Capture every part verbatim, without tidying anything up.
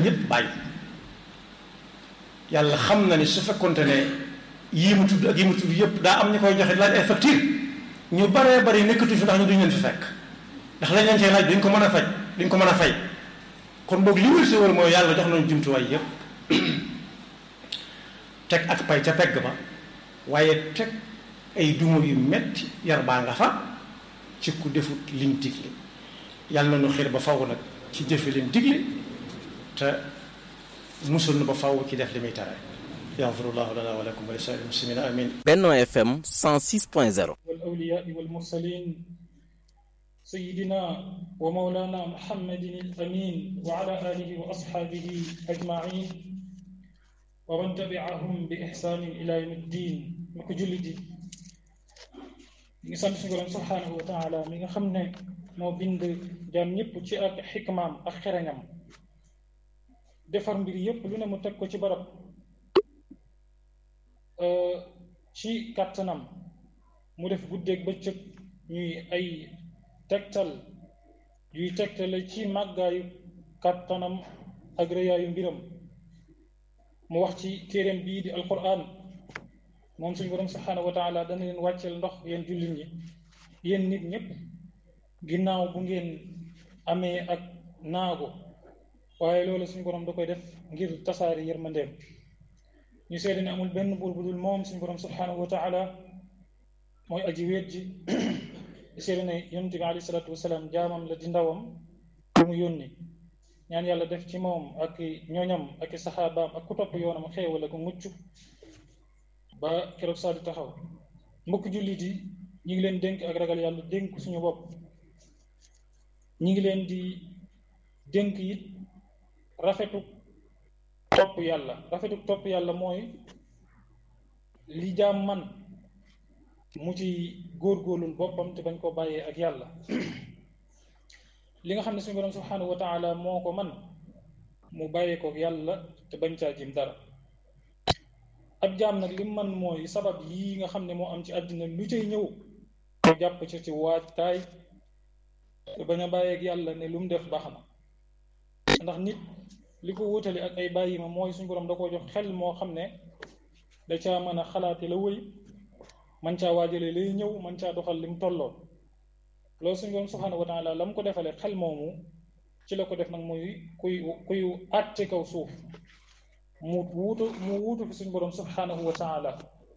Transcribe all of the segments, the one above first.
ñëpp bàyyi. yàlla xam na ni su fekkonte ne yii mu tudd ak yii mu tudd yëpp daa am ñu koy joxe laaj ay facture ñu baree bari nekkatu fi ndax ñu duñ leen fi fekk ndax lañ leen cee laaj duñ ko mën a faj duñ ko mën a fay kon boog li wër si wër mooy yàlla jox nañu jumtuwaay yëpp teg ak pay ca pegg ba waaye teg ay duma yu metti yar baa nga fa ci ku defut lim digle yàlla na ñu xiir ba faw nag ci jëfe lim digle te musul na ba faw ci def li muy tere yaxfirullahu lana wa lakum wa li saa'iril muslimina amin. Benno F M cent six point zéro. wal awliyaa wal mursaliin sayyidina wa mawlana muhammadin al amin wa ala alihi wa ashaabihi ajmain wa man tabi'ahum bi ihsaanin ila yawmi ddin. ñu ko jullit yi ñu ngi sant suñu borom subhaanahu wa taala mi nga xam ne moo bind jaam ñëpp ci ak xikmaam ak xereñam defar mbir yëpp lu ne mu teg ko ci barab ci kàttanam mu def guddeeg bëccëg ñuy ay tegtal yuy tegtale ci màggaayu kàttanam ak rëyaayu mbiram mu wax ci téereem bii di alquran moom suñu borom subhaanahu wa taala dana leen wàcceel ndox yéen jullit ñi yéen nit ñëpp ginnaaw bu ngeen amee ak naago waaye loolu suñu borom da koy def ngir tasaari yërmandeem ñu seede ne amul benn buur bu dul moom suñu borom subhaanahu wa taala mooy aji wéet ji di seede ne yonent bi alayhi salaatu wasalaam jaamam la di ndawam bu mu yónni ñaan yàlla def ci moom ak ñooñam ak i saxaabaam ak ku topp yoonam xéewal ak mucc ba keroog saa di taxaw mbokk jullit yi ñu ngi leen dénk ak ragal yàlla dénk suñu bopp ñu ngi leen di dénk it rafetu topp yàlla rafetu topp yàlla mooy li jaam man mu ci góorgóorlul boppam te bañ koo bàyyee ak yàlla li nga xam ne suñu borom subhanahu wa taala moo ko man mu bàyyee ko yàlla te bañ caa jim dara ab jaam nag li mu man mooy sabab yii nga xam ne moo am ci àddina lu cay ñëw ko jàpp ci ci waajtaay te bañ a bàyyeeg yàlla ne lu mu def baax na ndax nit li ko wutali ak ay bàyyi ma mooy suñu borom da koo jox xel moo xam ne da caa mën a xalaate la wëy man caa waajale lay ñëw man caa doxal li mu tolloon loolu suñu borom subhanahu wa taala la mu ko defalee xel moomu ci la ko def nag muy kuy kuy àtte kaw suuf mu wuutu mu wuutu fi suñu borom subhanahu wa taala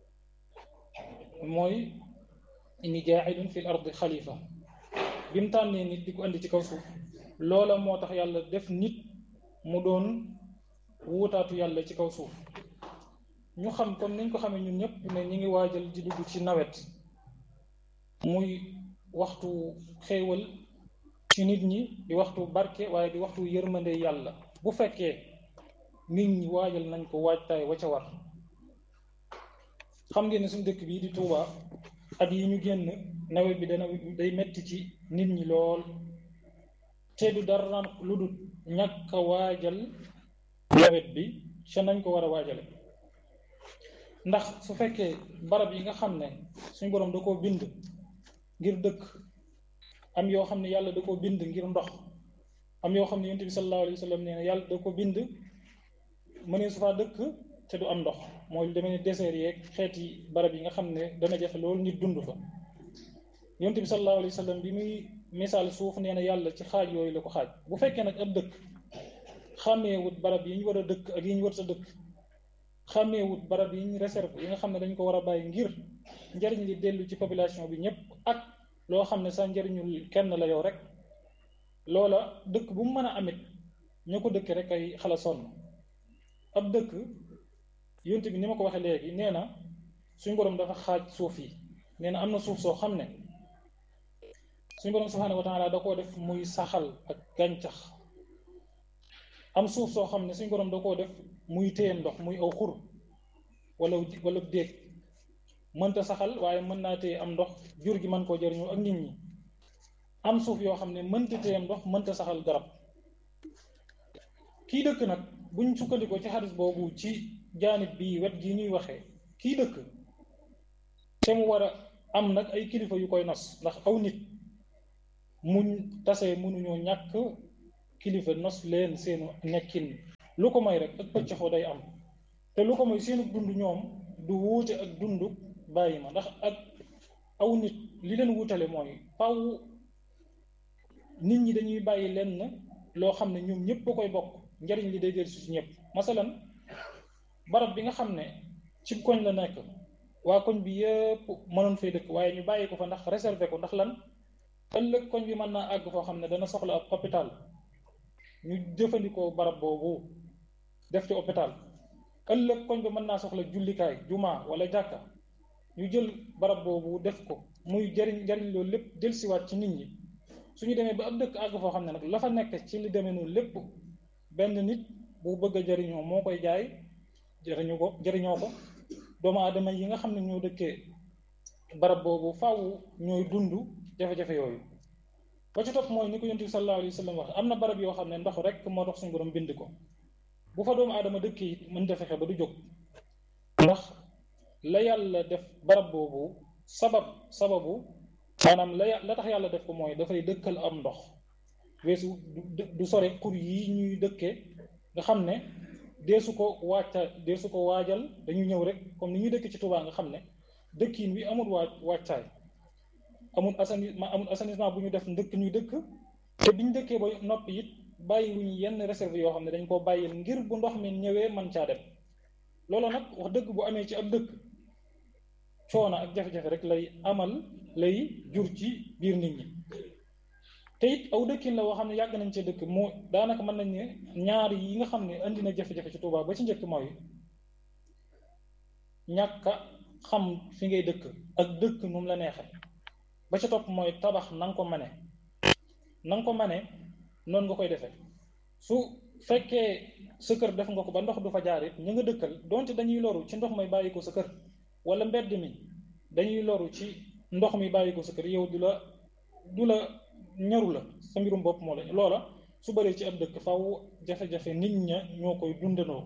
mooy inni jaailun fi l ardi xalifa bi mu tànnee nit di ko andi ci kaw suuf loola moo tax yàlla def nit mu doon wuutaatu yàlla ci kaw suuf ñu xam comme niñ ko xamee ñun ñëpp ne ñi ngi waajal di dugg ci nawet muy waxtu xéewal ci nit ñi di waxtu barke waaye di waxtu yërmande yàlla bu fekkee nit ñi waajal nañ ko waajtaay wa ca war xam ngeen ne suñu dëkk bii di Touba at yi ñu génn nawet bi dana day metti ci nit ñi lool te du dara lu dul ñàkk a waajal nawet bi ca nañ ko war a waajale ndax su fekkee barab yi nga xam ne suñu borom da koo bind ngir dëkk am yoo xam ne yàlla da koo bind ngir ndox am yoo xam ne yonent bi sallallahu alayhi wa sallam nee na yàlla da ko bind mënee su faa dëkk te du am ndox mooy lu demee ne désert yeeg xeeti barab yi nga xam ne dana jafe loolu nit dund fa yonent bi sallallahu alayhi wa sallam bi muy misaal suuf nee na yàlla ci xaaj yooyu la ko xaaj bu fekkee nag ab dëkk xàmmeewut barab yi ñu war a dëkk ak yi ñu war a dëkk xàmmeewut barab yi ñu réserve yi nga xam ne dañ ko war a bàyyi ngir njariñ li dellu ci population bi ñëpp ak loo xam ne sa njariñul kenn la yow rek loola dëkk bu mu mën a amit ñu ko dëkk rek ay xala sonn ab dëkk yonent bi ni ma ko waxee léegi nee na suñu borom dafa xaaj suuf yi nee na am na suuf soo xam ne suñu borom subhanahu wa taala da koo def muy saxal ak gàncax am suuf soo xam ne suñu borom da koo def muy téye ndox muy aw xur wala wala déeg mënta saxal waaye mën naa téye am ndox jur gi mën koo jëriñoo ak nit ñi am suuf yoo xam ne mënta téye ndox mënta saxal garab kii dëkk nag buñ sukkandikoo ci xadis boobu ci jaanib bii wet gii ñuy waxee kii dëkk te mu war a am nag ay kilifa yu koy nos ndax aw nit muñ tasee mënuñoo ñàkk kilifa nos leen seenu nekkin lu ko may rek ak pëccëxoo day am te lu ko may seenu dund ñoom du wuute ak dundu bàyyi ma ndax ak aw nit li leen wuutale mooy faw nit ñi dañuy bàyyi lenn loo xam ne ñoom ñëpp a koy bokk njariñ li day dellu si ñëpp masalan barab bi nga xam ne ci koñ la nekk waa koñ bi yëpp mënoon fay dëkk waaye ñu bàyyi ko fa ndax réservé ko ndax lan ëllëg koñ bi mën naa àgg foo xam ne dana soxla ab hôpital ñu jëfandikoo barab boobu def ci hôpital ëllëg koñ bi mën naa soxla jullikaay juma wala jàkka ñu jël barab boobu def ko muy jariñ jariñ loolu lépp jël siwaat ci nit ñi suñu demee ba ab dëkk àgg foo xam ne nag la fa nekk ci li demee noonu lépp benn nit bu bëgg a jariñoo moo koy jaay jariñu ko jariñoo ko doomu aadama yi nga xam ne ñoo dëkkee barab boobu faaw ñooy dund jafe-jafe yooyu ba ci topp mooy ni ko yonent bi sallallahu alayhi wa sallam wax am na barab yoo xam ne ndox rek moo tax suñu borom bind ko bu fa doomu aadama dëkk it mën defe fexe ba du jóg ndax la yàlla def barab boobu sabab sababu maanaam la la tax yàlla def ko mooy dafay dëkkal am ndox weesu du sore xur yi ñuy dëkkee nga xam ne deesu ko wàcca deesu ko waajal dañuy ñëw rek comme ni ñuy dëkk ci Tuubaa nga xam ne dëkkiin wi amul waaj wàccaay amul assainissement amul assainissement bu ñu def ndëkk ñuy dëkk te biñ dëkkee ba noppi it bàyyi wuñu yenn réserve yoo xam ne dañ koo bàyyil ngir bu ndox mi ñëwee man caa dem loolu nag wax dëgg bu amee ci ab dëkk coono ak jafe-jafe rek lay amal lay jur ci biir nit ñi te it aw dëkkin la woo xam ne yàgg nañ cee dëkk moo daanaka mën nañ ne ñaar yi nga xam ne andi na jafe-jafe ci Tuubaa ba ci njëkk mooy ñàkk a xam fi ngay dëkk ak dëkk nu mu la neexee ba ca topp mooy tabax na nga ko mane na nga ko mane noonu nga koy defee su fekkee sa kër def nga ko ba ndox du fa jaar it ñu nga dëkkal donte dañuy loru ci ndox may bàyyi ko sa kër wala mbedd mi dañuy loru ci ndox mi bàyyi ko sa kër yow du la du la ñaru la sa mbirum bopp moo la loola su bëree ci ab dëkk faw jafe-jafe nit ña ñoo koy dundanoo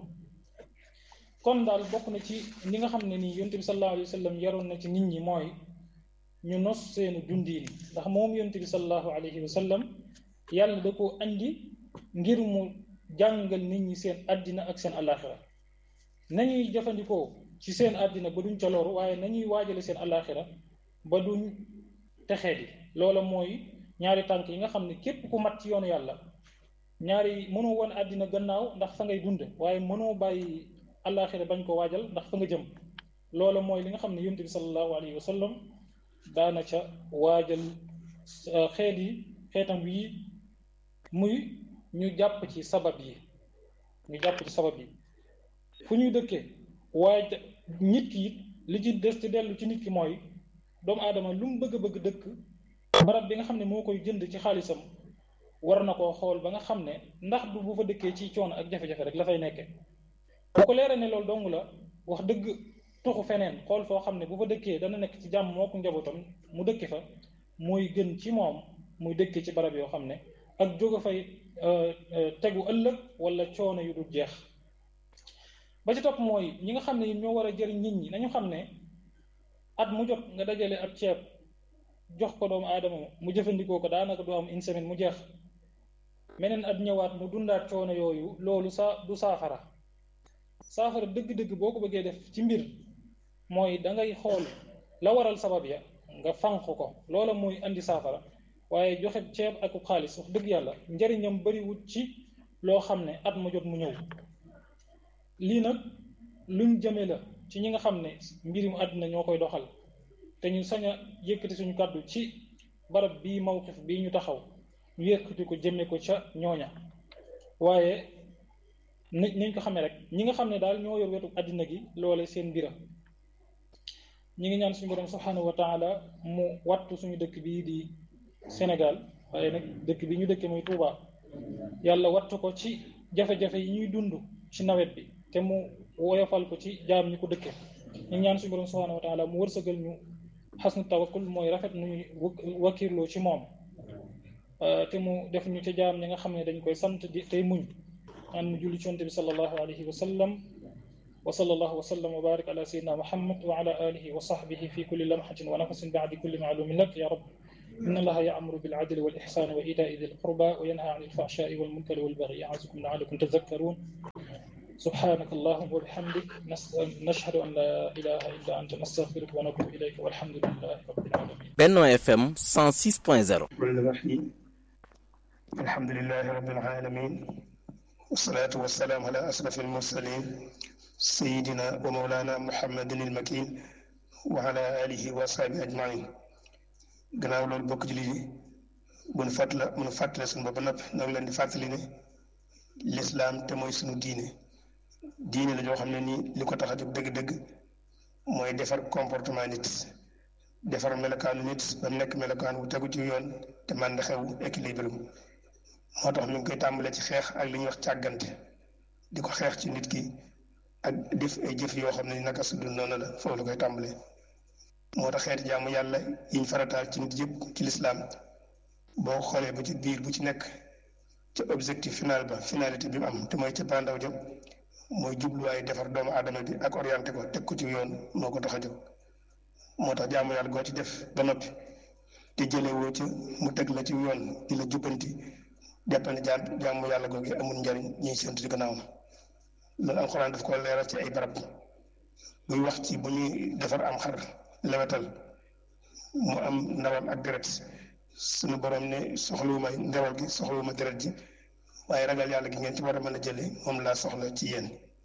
kon daal bokk na ci li nga xam ne nii yonent bi sallallahu alayhi wa sallam yaroon na ci nit ñi mooy ñu nos seenu dundiin ndax moom yonent bi sallallahu alayhi wa sallam yàlla da ko andi ngir mu jàngal nit ñi seen àddina ak seen alaxira nañuy jëfandikoo ci seen àddina ba duñ ca loru waaye nañuy waajale seen alaxira ba duñ texee di loola mooy ñaari tànk yi nga xam ne képp ku mat ci yoonu yàlla ñaari mënoo woon àddina gannaaw ndax fa ngay dund waaye mënoo bàyyi alaxira bañ ko waajal ndax fa nga jëm loola mooy li nga xam ne yonent bi sallallahu alayhi wa sallam daana ca waajal xeet yi xeetam yi muy ñu jàpp ci sabab yi ñu jàpp ci sabab yi fu ñuy dëkkee waaye nit ki it li ci des ci dellu ci nit ki mooy doomu aadama lu mu bëgg a bëgg dëkk barab bi nga xam ne moo koy jënd ci xaalisam war na koo xool ba nga xam ne ndax du bu fa dëkkee ci coono ak jafe-jafe rek la fay nekke bu ko leera ne loolu dong la wax dëgg tuxu feneen xool foo xam ne bu fa dëkkee dana nekk ci jàmm moo ko njabootam mu dëkki fa muy gën ci moom muy dëkkee ci barab yoo xam ne ak jóge fay tegu ëllëg wala coono yu dul jeex ba ci topp mooy ñi nga xam ne ñoo war a jëriñ nit ñi nañu xam ne at mu jot nga dajale ab ceeb jox ko doomu aadama mu jëfandikoo ko daanaka du am une semaine mu jeex meneen at ñëwaat mu dundaat coono yooyu loolu sa du saafara saafara dëgg-dëgg boo ko bëggee def ci mbir mooy da ngay xool la waral sabab ya nga fànq ko loola mooy andi saafara waaye joxe ceeb ak xaalis wax dëgg yàlla njariñam bariwut ci loo xam ne at mu jot mu ñëw lii nag luñ jëme la ci ñi nga xam ne mbirum àddina ñoo koy doxal te ñu sañ a yëkkati suñu kàddu ci barab bii mawqif bii ñu taxaw ñu yëkkati ko jëme ko ca ñooña waaye nañ nañ ko xamee rek ñi nga xam ne daal ñoo yor wetu àddina gi loole seen mbira ñi ngi ñaan suñu borom subhanahu wa taala mu wattu suñu dëkk bii di Sénégal waaye nag dëkk bi ñu dëkkee muy Touba yàlla wattu ko ci jafe-jafe yi ñuy dund ci nawet bi te mu woyofal ko ci jaam ñi ko dëkkee ñu ñaan suñu borom subhanahu wa taala mu wërsëgal ñu xasnu tawakkul mooy rafet nuñu wakiirloo ci moom te mu def ñu ci jaam ñi nga xam ne dañ koy sant di tey muñ an mu julli ci yonent bi sallallahu alayhi wa sallam wa sallallahu wa sallam wa barik ala sayyidina Muhammad wa ala alihi wa sahbihi fi kulli lamhatin wa nafasin ba'di kulli ma'lumin lak ya rabb inna allaha ya'muru bil adli wal ihsani wa ita'i dhil qurba wa yanha 'anil fahsha'i wal munkari wal baghi ya'idhukum la'allakum tadhakkarun subhanaka allahumma wa bihamdik nashhadu an la ilaha illa anta nastaghfiruka wa natubu ilayka walhamdulillahi rabbil alamin. Benno F M cent six point zéro. alhamdulillahi rabbil alamin wassalatu wassalamu ala ashrafil mursalin sayyidina wa mawlana muhammadin al-makin wa ala alihi wa ashabihi ajmain. gannaaw loolu bokk ci lii bu nu fàttala bu nu fàttale suñu bopp ba noppi noo ngi leen di fàttali ne lislaam te mooy suñu diine diine la joo xam ne nii li ko tax a jóg dëgg-dëgg mooy defar comportement nit defar melokaanu nit ba mu nekk melokaan wu tegu ci yoon te man na xew équilibre moo tax ñu ngi koy tàmbalee ci xeex ak li ñuy wax càggante di ko xeex ci nit ki ak def ay jëf yoo xam ne ni naka su dul noonu la foofu la koy tàmbalee. moo tax xeeti jaamu yàlla yiñ farataal ci nit yëpp ci lislaam boo xoolee ba ci biir bu ci nekk ca objectif final ba finalité bi mu am te mooy ca bandaw jóg mooy jubluwaayu defar doomu aadama bi ak orienté ko teg ko ci yoon moo ko tax a jóg. moo tax jaamu yàlla goo ci def ba noppi te jëlee woo ca mu teg la ci yoon di la jubbanti jàppal ne jaam jaamu yàlla googu amul njariñ ñuy séntu ci gannaawam. loolu alxuraan daf ko leeral ci ay barab buy wax ci bu ñuy defar am xar lewetal mu am ndawal ak deret suñu borom ne soxlawuma ndawal gi soxlawuma deret ji waaye ragal yàlla gi ngeen ci war a mën a jëlee moom laa soxla ci yéen.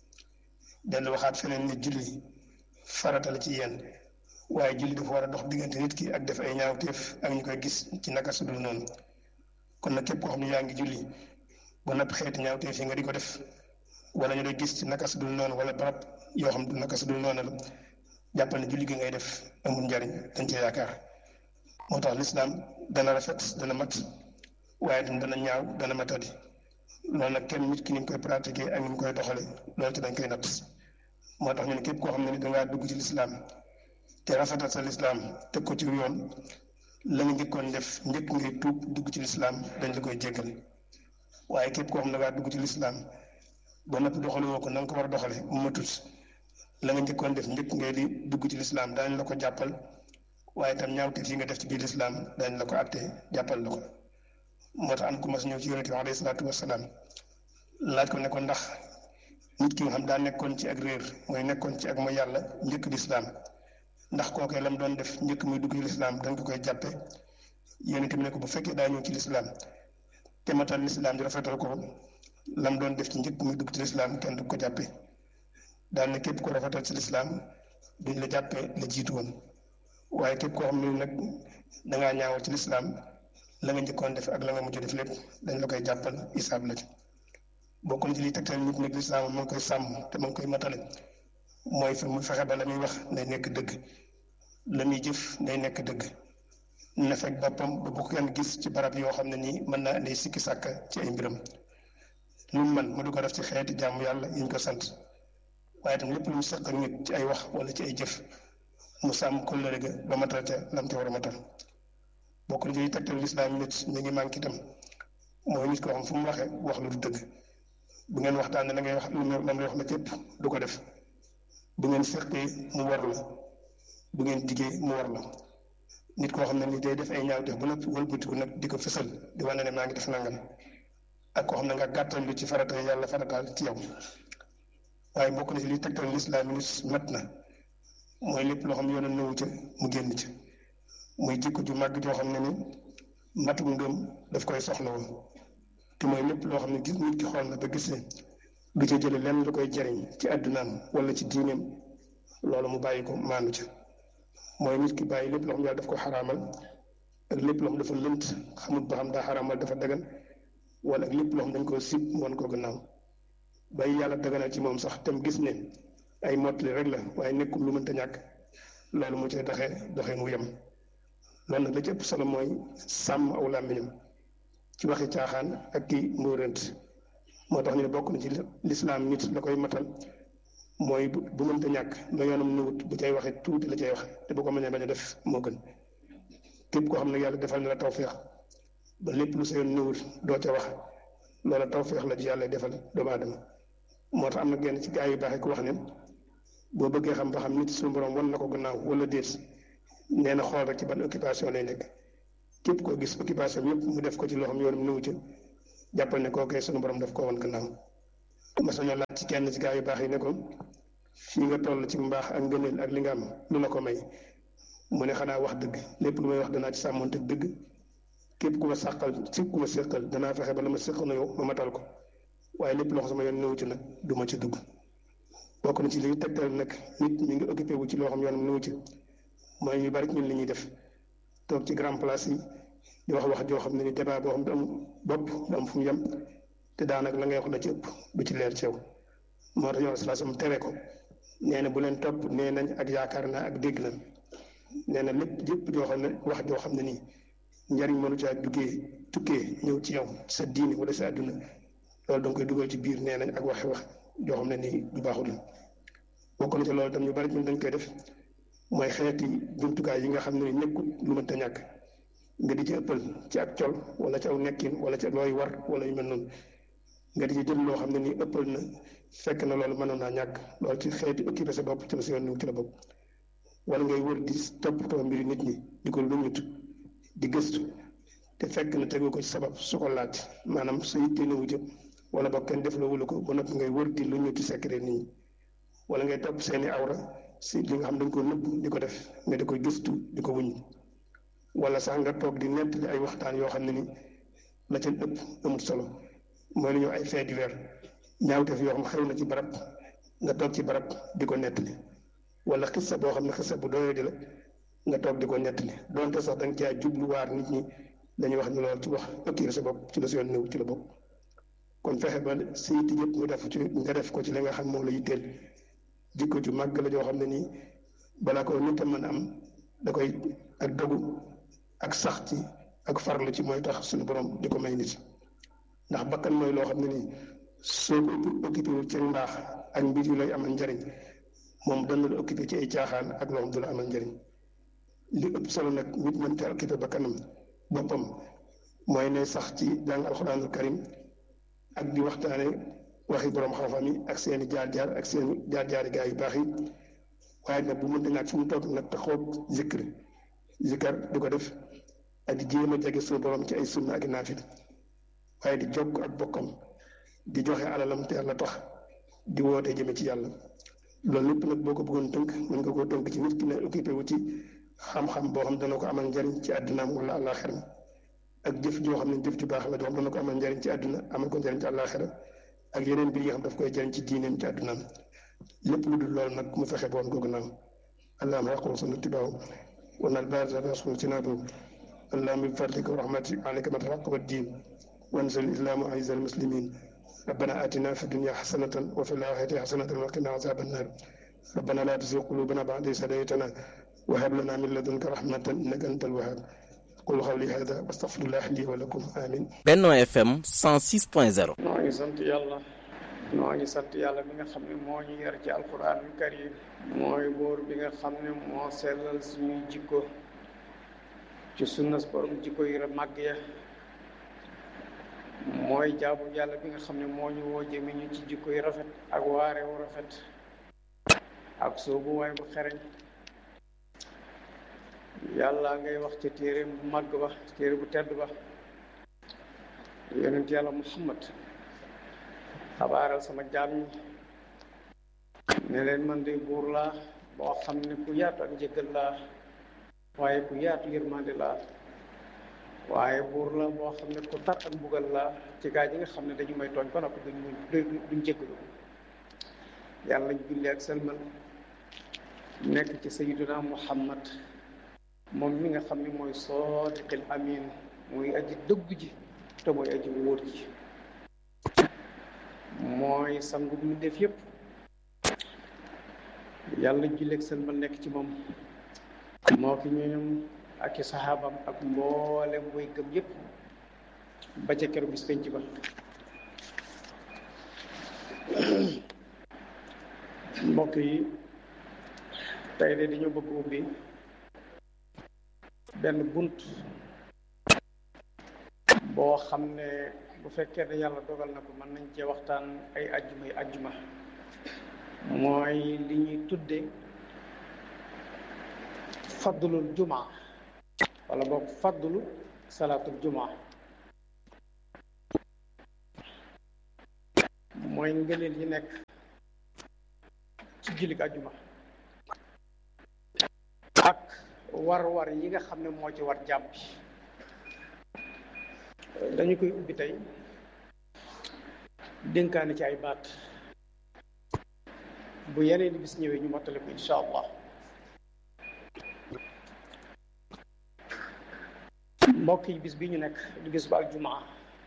dellu waxaat feneen ne julli farata la ci yéen waaye julli dafa war a dox diggante nit ki ak def ay ñaawteef ak ñu koy gis ci naka su dul noonu. kon nag képp koo xam ne yaa ngi julli ba noppi xeeti ñaawteef yi nga di ko def wala ñu lay gis ci naka su dul noonu wala barab yoo xam du naka su dul noonu la jàppal ne julli gi ngay def amul njariñ dañ cee yaakaar. moo tax lislaam dana rafet dana mat waaye tam dana ñaaw dana matadi loolu nag kenn nit ki ni mu koy pratiquer ak ni mu koy doxale loolu ci dañ koy natt. moo tax ñu ne képp koo xam ne ni dangaa dugg ci lislaam te rafetal sa lislaam teg ko ci yoon la nga njëkkoon def njëkk ngay tuub dugg ci lislaam dañ la koy jéggal. waaye képp koo xam ne dangaa dugg ci lislaam ba noppi doxale woo ko na nga ko war a doxale mu matut la nga njëkkoon def njëkk ngay di dugg ci lislaam daañu la ko jàppal waaye itam ñaawteef yi nga def ci biir lislaam daañu la ko àtte jàppal la ko. moo tax am ku mas ñëw ci yonent bi alayhi salaatu wasalaam laaj ko ne ko ndax nit ki nga xam daa nekkoon ci ak réer mooy nekkoon ci ak mooy yàlla njëkk lislaam ndax kookee lam doon def njëkk muy dugg ci lislaam dañ ko koy jàppe yonent bi ne ko bu fekkee daa ñëw ci lislaam te matal lislaam di rafetal ko lam doon def ci njëkk muy dugg ci lislaam kenn du ko jàppe daal ne képp ko rafetal ci lislaam duñ la jàppe la jiitu woon waaye képp koo xam ne nag dangaa ñaawal ci lislaam la nga njëkkoon def ak la nga mujj def lépp dañ la koy jàppal isaab la ci. bokk na ci liy tegtal nit nag lislaam ma ngi koy sàmm te ma ngi koy matale mooy fi mu fexe ba la muy wax day nekk dëgg la muy jëf day nekk dëgg na fekk boppam ba bu ko kenn gis ci barab yoo xam ne nii mën naa indi sikki sàkka ci ay mbiram lu mu man mu du ko def ci xeeti jàmm yàlla yiñ ko sant waaye tam lépp lu mu seq ak nit ci ay wax wala ci ay jëf mu sàmm kóllëre ga ba matal ca lam ca war a matal. bokk na ci liy tegtal lislaam nit mi ngi manqué itam mooy nit koo xam fu mu waxee wax lu du dëgg bu ngeen waxtaan ne la ngay wax lu mu lam lay wax la képp du ko def bu ngeen seqee mu war la bu ngeen diggee mu war la. nit koo xam ne ni day def ay ñaawteef ba noppi wëlbatiku nag di ko fësal di wane ne maa ngi def nangam ak koo xam ne nga gàttal lu ci farata yàlla farataal ci yow. waaye bokk na ci liy tegtal lislaam nit mat na mooy lépp loo xam ne yoonal nëwu ca mu génn ca muy jikko ju màgg joo xam ne ni matum ngëm daf koy soxla woon te mooy lépp loo xam ne gis nit ki xool na ba gis ne du ca jële lenn lu koy jariñ ci àddunaam wala ci diineem loolu mu bàyyi ko maandu ca. mooy nit ki bàyyi lépp loo xam ne yàlla daf ko xaraamal ak lépp loo xam dafa lënt xamut ba xam daa xaraamal dafa dagan wala ak lépp loo xam dañ koo sib woon ko gannaaw bàyyi yàlla daganal ci moom sax tam gis ne ay mottali rek la waaye nekkul lu mënta ñàkk loolu mu cay doxee doxee mu yem. loolu nag la ci ëpp solo mooy sàmm aw làmmiñam ci waxi caaxaan ak ki mbóorant moo tax ñu ne bokk na ci lislaam nit la koy matal mooy bu bu mënta ñàkk la yoonam nuwut bu cay waxee tuuti la cay wax te bu ko mënee bañ a def moo gën. képp koo xam ne yàlla defal na la tawféex ba lépp lu sa yoon nuwut doo ca wax loola tawféex la ci yàlla defal doomu aadama. moo tax am na genn ci gaa yu baaxee ku wax ne boo bëggee xam ba xam nit suñu borom wan na ko gannaaw wala déet nee na xool rek ci ban occupation lay nekk képp koo gis occupation yëpp mu def ko ci loo xam yoonam néew ca jàppal ne kookee sunu borom daf koo wan gannaaw. mas nañoo laaj ci kenn ci gaa yu baax yi ne ko fii nga toll ci mbaax ak ngëneel ak li nga am lu la ko may mu ne xanaa wax dëgg lépp lu may wax danaa ci sàmmonte dëgg képp ku ma sàqal ci ku ma séqal danaa fexe ba la ma séq na yow ma matal ko waaye lépp loo xam sama yoon néew ci nag du ma ci dugg. bokk na ci li tegtal nag nit mi ngi occupé wu ci loo xam yoonam néew ci mooy ñu bari ñun li ñuy def toog ci grand place yi di wax wax joo xam ne ni débat boo xam du am bopp du am fu mu yem te daanaka la ngay wax la ci ëpp du ci leer ceew moo tax yoon salaasam tere ko nee na bu leen topp nee nañ ak yaakaar naa ak dégg nañ nee na lépp jëpp joo xam ne wax joo xam ne nii njariñ mënu caa duggee tukkee ñëw ci yow sa diini wala sa àdduna loolu da nga koy dugal ci biir nee nañ ak waxi wax joo xam ne nii du baaxul bokk na ci loolu tam ñu bari ñun dañ koy def mooy xeeti jumtukaay yi nga xam ne nekkul lu mënta ñàkk nga di ci ëppal ci ak col wala ci aw nekkin wala ci looy war wala yu mel noonu nga di ci jël loo xam ne nii ëppal na fekk na loolu mënoon naa ñàkk loolu ci xeeti occupé sa bopp ci la si yoon ci la bopp wala ngay wër di toppatoo mbiri nit ñi di ko luñut di gëstu te fekk na tegu ko ci sabab su ko laaj maanaam sa yitte newu jë wala boog kenn def la wulu ko ba noppi ngay wër di luñuti secret nit ñi wala ngay topp seeni awra si li nga xam dañ ko nëbb di ko def nga di koy gëstu di ko wuñ wala sax nga toog di nettali ay waxtaan yoo xam ne ni la ca ëpp amul solo mooy lu ñëw ay fait divers ñaawteef yoo xam xew na ci barab nga toog ci barab di ko nettali wala xissa boo xam ne xissa bu doyoo di la nga toog di ko nettali donte sax da nga caa jubluwaar nit ñi dañuy wax ni loolu ci wax occupé sa bopp ci la si yoon néew ci la bopp kon fexe ba si yitte yëpp nga def ci nga def ko ci li nga xam moom la yitteel jikko ju màgg la joo xam ne nii balaa ko nit a mën a am da koy ak dogu ak sax ci ak farlu ci mooy tax suñu borom di ko may nit ndax bakkan mooy loo xam ne nii soo ko occupé wu ci mbaax ak mbir yu lay amal njariñ moom dana la occupé ci ay caaxaan ak loo xam du la amal njariñ li ëpp solo nag nit mën te occupé bakkanam boppam mooy ne sax ci jàng alxuraanul karim ak di waxtaane waxi borom xam-xam yi ak seeni jaar-jaar ak seeni jaar-jaari gaa yu baax yi waaye nag bu mënta ñàkk fu mu toog nag taxaw zikr zikar di ko def ak di jéem a jege suñu borom ci ay sunna ak naafil waaye di jokk ak bokkam di joxe alalam te yàlla tax di woote jëme ci yàlla loolu lépp nag boo ko bëggoon tënk mën nga koo tënk ci nit ki ne occupé wu ci xam-xam boo xam dana ko amal njariñ ci àddinaam wala àllaaxira ak jëf joo xam ne jëf ju baax la joo xam dana ko amal njariñ ci àdduna amal ko njariñ ci àllaaxira ak yeneen mbir yi xam daf koy jariñ ci diineem ci àddunaam lépp lu dul loolu nag mu fexe boon googu naaw allahumma yaqul sunu tibaaw wana albarza rasul sinaabu allahumma bi fadlika wa rahmatika alayka ma taqabbal diin wansur al-islaam wa a'iz al-muslimin rabbana atina fi dunya hasanatan wa fil akhirati hasanatan wa qina azaban nar rabbana la tuzigh qulubana ba'da idh hadaytana wa hab lana min ladunka rahmatan innaka antal wahhab qul qawli hadha wastaghfirullah li wa lakum amin. Benno F M cent six point zéro. noo ngi sant yàlla noo ngi sant yàlla mi nga xam ne moo ñu yar ci alquranul karim mooy buur bi nga xam ne moo sellal suñuy jikko ci sunnas borom jikko yi màgg ya mooy jaabu yàlla bi nga xam ne moo ñu woo jëme ñu ci jikko yi rafet ak waare wu rafet ak soobu waay bu xereñ yàlla ngay wax ca téere bu màgg ba téere bu tedd ba yonent yàlla muhammad xabaaral sama jaam ñi ne leen man de buur laa boo xam ne ku yaatu ak njëggal laa waaye ku yaatu yërmande laa waaye buur la boo xam ne ku tar ak mbugal laa ci gaa yi nga xam ne dañu may tooñ ba noppi duñ duñ jéggalu yàlla ñu julli ak selmal nekk ci sayyiduna muhammad moom mi nga xam ne mooy saadiqil amin mooy aji dëgg ji te mooy aji wóor ji mooy sangu mi def yépp yàlla julleeg seen ba nekk ci moom moo ki ñooñum ak i saxaabam ak mboolem way gëm yépp ba ca keroog bis penc ba mbokk yi tey de dañoo bëgg ubbi benn bunt boo xam ne bu fekkee ne yàlla dogal na ko mën nañ cee waxtaan ay ajjuma yi ajjuma mooy li ñuy tudde fadlul jumaa wala boog fadlu salaatul jumaa mooy ngëneel yi nekk ci jullit ajjuma ak war-war yi nga xam ne moo ci war jàmm bi dañu koy ubbi tey dénkaane ci ay baat bu yeneen i bis ñëwee ñu mottale ko insha allah. mbokk yi bis bi ñu nekk di bis ba aljumaa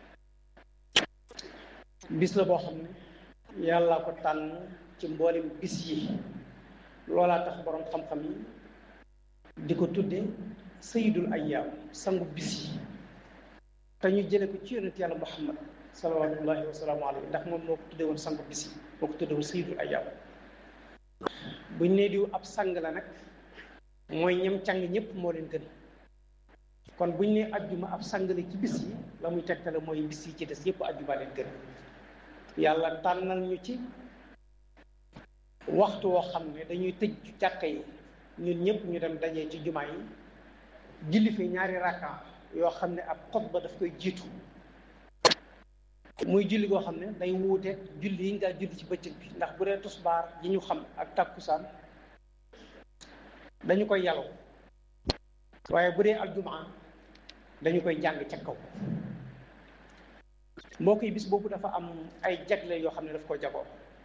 bis la boo xam ne yàlla ko tànn ci mboolem bis yi loolaa tax boroom xam-xam yi di ko tudde sayyidul ayyaam sangu bis yi te ñu jële ko ci yonent yàlla muhammad salawatullahi wa salaamu alayhi ndax moom moo ko tudde woon sangu bis yi moo ko tudde woon sayyidul ayyaam buñ nee diw ab sang la nag mooy ñam càng ñëpp moo leen gën kon buñ nee ajjuma ab sang la ci bis yi la muy tegtale mooy bis yi ci des yëpp ajjuma leen gën yàlla tànnal ñu ci waxtu woo xam ne dañuy tëj jàkka yi ñun ñëpp ñu dem dajee ci jumaa yi julli fi ñaari rakka yoo xam ne ab xutba daf koy jiitu muy julli goo xam ne day wuute julli yi nga julli ci bëccëg bi ndax bu dee tusbaar yi ñu xam ak takkusaan dañu koy yàllu waaye bu dee aljumaa dañu koy jàng ca kaw mbokk yi bis boobu dafa am ay jagle yoo xam ne daf ko jagoo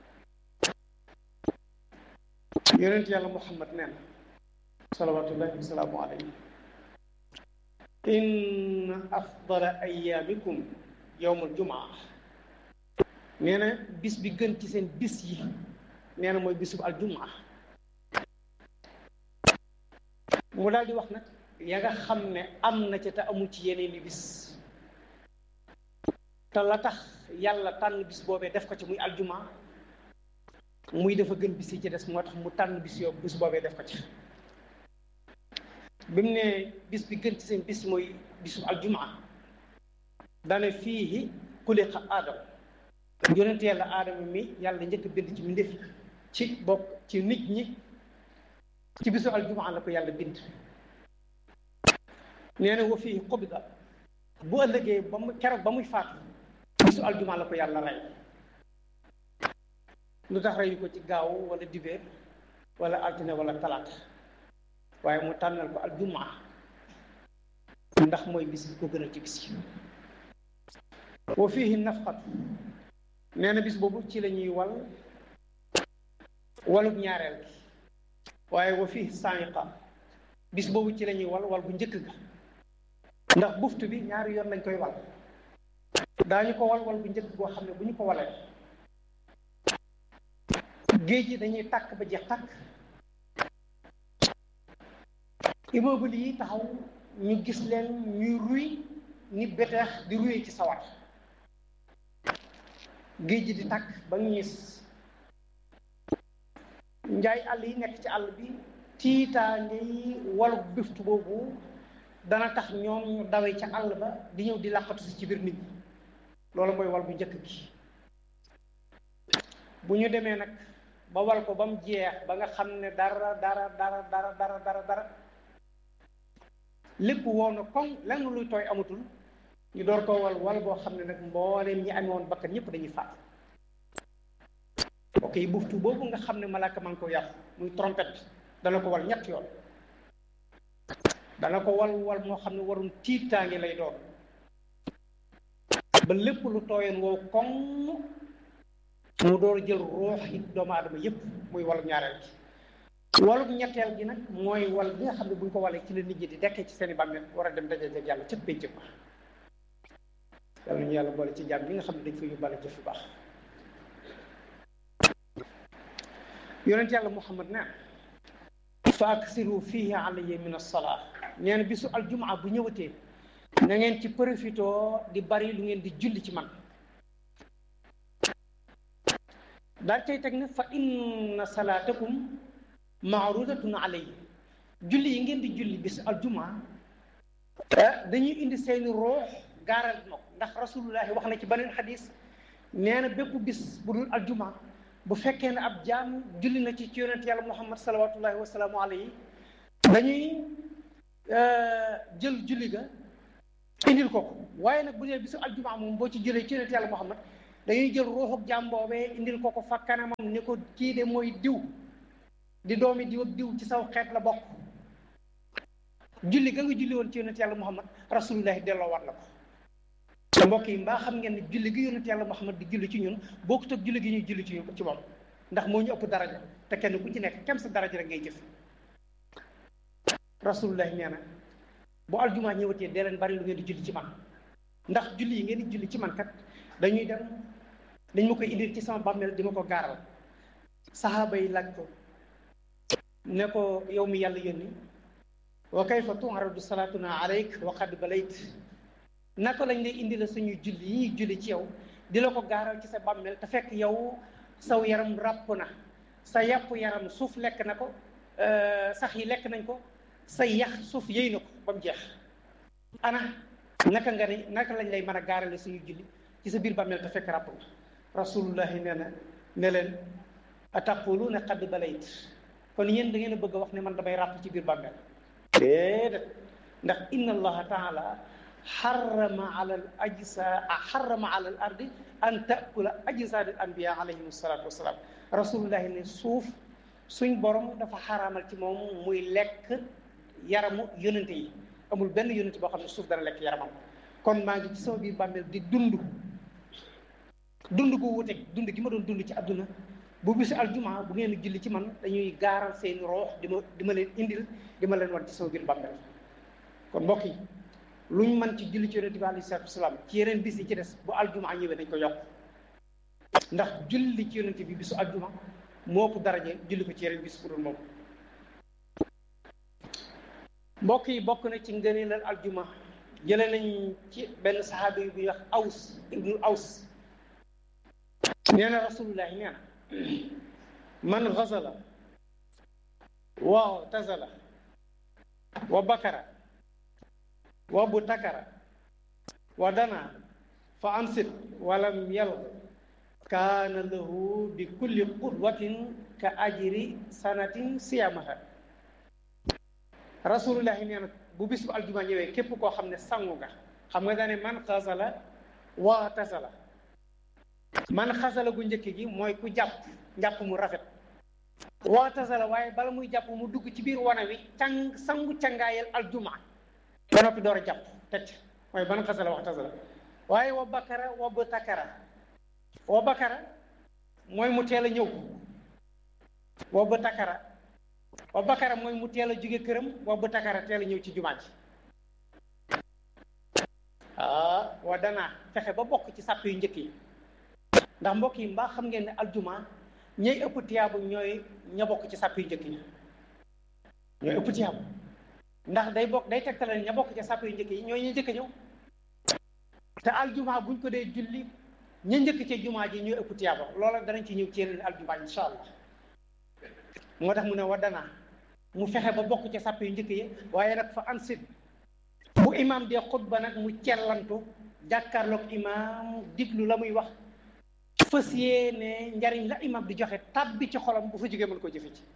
yonent yàlla muhammad nee na salawatullahi wasalaamu alayhi inna afdala ayaamikum yowmul jumaa nee na bis bi gën ci seen bis yi nee na mooy bisub aljumaa mu daal di wax nag ya nga xam ne am na ca te amul ci yeneen i bis te la tax yàlla tànn bis boobee def ko ci muy aljumaa muy dafa gën bis yi ci des moo tax mu tànn bis yoo bis boobee def ko ci bi mu ne bis bi gën ci seen bis mooy bisu aljumaa dane fii xuliqa aadama yonent yàlla aadama mi yàlla njëkk bind ci mbindéef ci bokk ci nit ñi ci bisu aljumaa la ko yàlla bind nee na wa fii xubida bu ëllëgee ba mu keroog ba muy faatu bisu aljumaa la ko yàlla rey lu tax reyu ko ci gaaw wala dibéer wala altine wala talaata waaye mu tànnal ko aljumaa ndax mooy bis bi ko gënal ci bis yi wa fiihi nafxatu nee na bis boobu ci la ñuy wal walub ñaareel gi waaye wa fiihi saaniqa bis boobu ci la ñuy wal wal bu njëkk ga ndax buftu bi ñaari yoon lañ koy wal daañu ko wal wal bu njëkk goo xam ne bu ñu ko walee géej gi dañuy tàkk ba jeex tàkk immeuble yi taxaw ñu gis leen ñuy ruy ni beteex di ruyee ci sawar géej gi di tàkk ba ñiis njaay àll yi nekk ci àll bi tiitaange yi walu biftu boobu dana tax ñoom ñu dawee ca àll ba di ñëw di làqatu si ci biir nit ñi loolu mooy wal bu njëkk gi bu ñu demee nag ba wal ko ba mu jeex ba nga xam ne dara dara dara dara dara dara dara lépp woon na koŋ lenn luy tooy amatul ñu door koo wal wal boo xam ne nag mbooleem ñi amee woon bakkan ñëpp dañuy faat ok buftu boobu nga xam ne malaaka man ko yàq muy trompette dana ko wal ñett yoon dana ko wal wal moo xam ne warum tiitaange lay doon ba lépp lu tooyoon wow koŋ mu door jël ruux yi doomu aadama yépp muy walum ñaareel gi walum ñetteel gi nag mooy wal bi nga xam ne buñ ko walee ci la nit ñi di dekkee ci seen i bàmmeel war a dem daje ak yàlla ca pénc ba yàlla ñu yàlla boole ci jàmm ñi nga xam ne dañ fa yóbbaale jëf yu baax yonent yàlla muhammad ne fa aksiru fihi alayya min as-salaa nee na bisu aljumaa bu ñëwatee na ngeen ci profitoo di bari lu ngeen di julli ci man daal cay teg ne fa inna salaatakum maarudatun alayhi julli yi ngeen di julli bis aljumaa dañuy indi seeni roox gaaral ma ko ndax rasulullahi wax na ci beneen xadis nee na bépp bis bu dul aljumaa bu fekkee ne ab jaam julli na ci ci yonent yàlla muhammad salawatullahi wasalaamu alayhi dañuy jël julli ga indil ko ko waaye nag bu dee bisu aljumaa moom boo ci jëlee ci yonent yàlla Muhammad dañuy jël ruuxuk jaam boobee indil ko ko fa kanamam ne ko kii de mooy diw di doomi diw ak diw ci saw xeet la bokk julli ga nga julli woon ci yonent yàlla Muhammad rasulullahi delloo war la ko te mbokk yi mbaa xam ngeen ne julli gi yonent yàlla Muhammad di julli ci ñun bokkut ak julli gi ñuy julli ci ci moom ndax moo ñu ëpp daraja te kenn ku ci nekk kem sa daraja rek ngay jëf rasulullahi nee na bu aljumaa ñëwatee dee leen bari lu ngeen di julli ci man ndax julli yi ngeen di julli ci man kat dañuy dem dañ ma koy indil ci sama bàmmeel di ma ko gaaral saxaaba yi laaj ko ne ko yow mi yàlla yónni wa kayfa tu'radu salaatuna alayk wa qad balayt naka lañ lay indi la suñuy julli yi ñuy julli ci yow di la ko gaaral ci sa bàmmeel te fekk yow saw yaram ràpp na sa yàpp yaram suuf lekk na ko sax yi lekk nañ ko sa yax suuf yëy na ko ba mu jeex ana naka nga ne naka lañ lay mën a gaarale suñuy julli ci sa biir bàmmeel te fekk ràpp na rasulullahi nee na ne leen ataquluuna qad balayt kon yéen da ngeen a bëgg a wax ne man damay ràpp ci biir bàmmeel déedéet ndax inna allaha taala xarama ala al ajsa xarama ala al ardi an taakula ajsaad al anbiya alayhim salaatu wasalaam rasulullahi ne suuf suñ borom dafa xaraamal ci moom muy lekk yaramu yonente yi amul benn yonente boo xam ne suuf dana lekk yaramam kon maa ngi ci sama biir bàmmeel di dund dund gu wuteeg dund gi ma doon dund ci àdduna bu bisu aljumaa bu ngeen julli ci man dañuy gaaral seen roox di ma di ma leen indil di ma leen war ci sama biir bàmmeel kon mbokk yi luñ mën ci julli ci yonente bi alayhi salaatu wasalaam ci yeneen bis yi ci des bu aljumaa ñëwee dañ ko yokk ndax julli ci yonente bi bisu aljumaa moo ko daraje julli ko ci yeneen bis bu dul moom mbokk yi bokk na ci ngëneelal aljuma jële nañ ci benn saxaabi yu buy wax aws ibnu aws nee na rasulullahi nee na man xasala wa tazala wa bakara wa bu takara wa dana fa ansit walam yal kaana lahu bi kulli qudwatin ka ajri sanatin siyamaha rasulullahi nee na bu bis bu aljuma ñëwee képp koo xam ne sangu nga xam nga daane man xasala wa tasala man xasala gu njëkk gi mooy ku jàpp njàpp mu rafet wa tasala waaye bala muy jàpp mu dugg ci biir wana wi càng sangu cangaayal aljuma ba noppi door a jàpp tëj mooy man xasala wa tasala waaye wa bakara wa bu takara wa bakara mooy mu teel a ñëw wa bu takara wa bakara mooy mu teel a jóge këram wa bu takara teel a ñëw ci jumaa ji ah wa danaa fexe ba bokk ci sàpp yu njëkk yi ndax mbokk yi mbaa xam ngeen ne aljuma ñooy ëpp tiyaabu ñooy ña bokk ci sàpp yu njëkk yi ñooy ëpp tiyaabu ndax day bokk day tegtale ña bokk ci sàpp yu njëkk yi ñooy ñu njëkk ñëw te aljuma buñ ko dee julli ña njëkk ci jumaa ji ñooy ëpp tiyaaba loola danañ ci ñëw ci yeneen aljuma insha allah moo tax mu ne wa danaa mu fexe ba bokk ci sàpp yu njëkk yi waaye nag fa ansit bu imam dee xutba nag mu cellantu jàkkaarloog imam diglu la muy wax fas yéene njariñ la imam di joxe tàbbi ci xolam bu fa jógee mën ko jëfe ci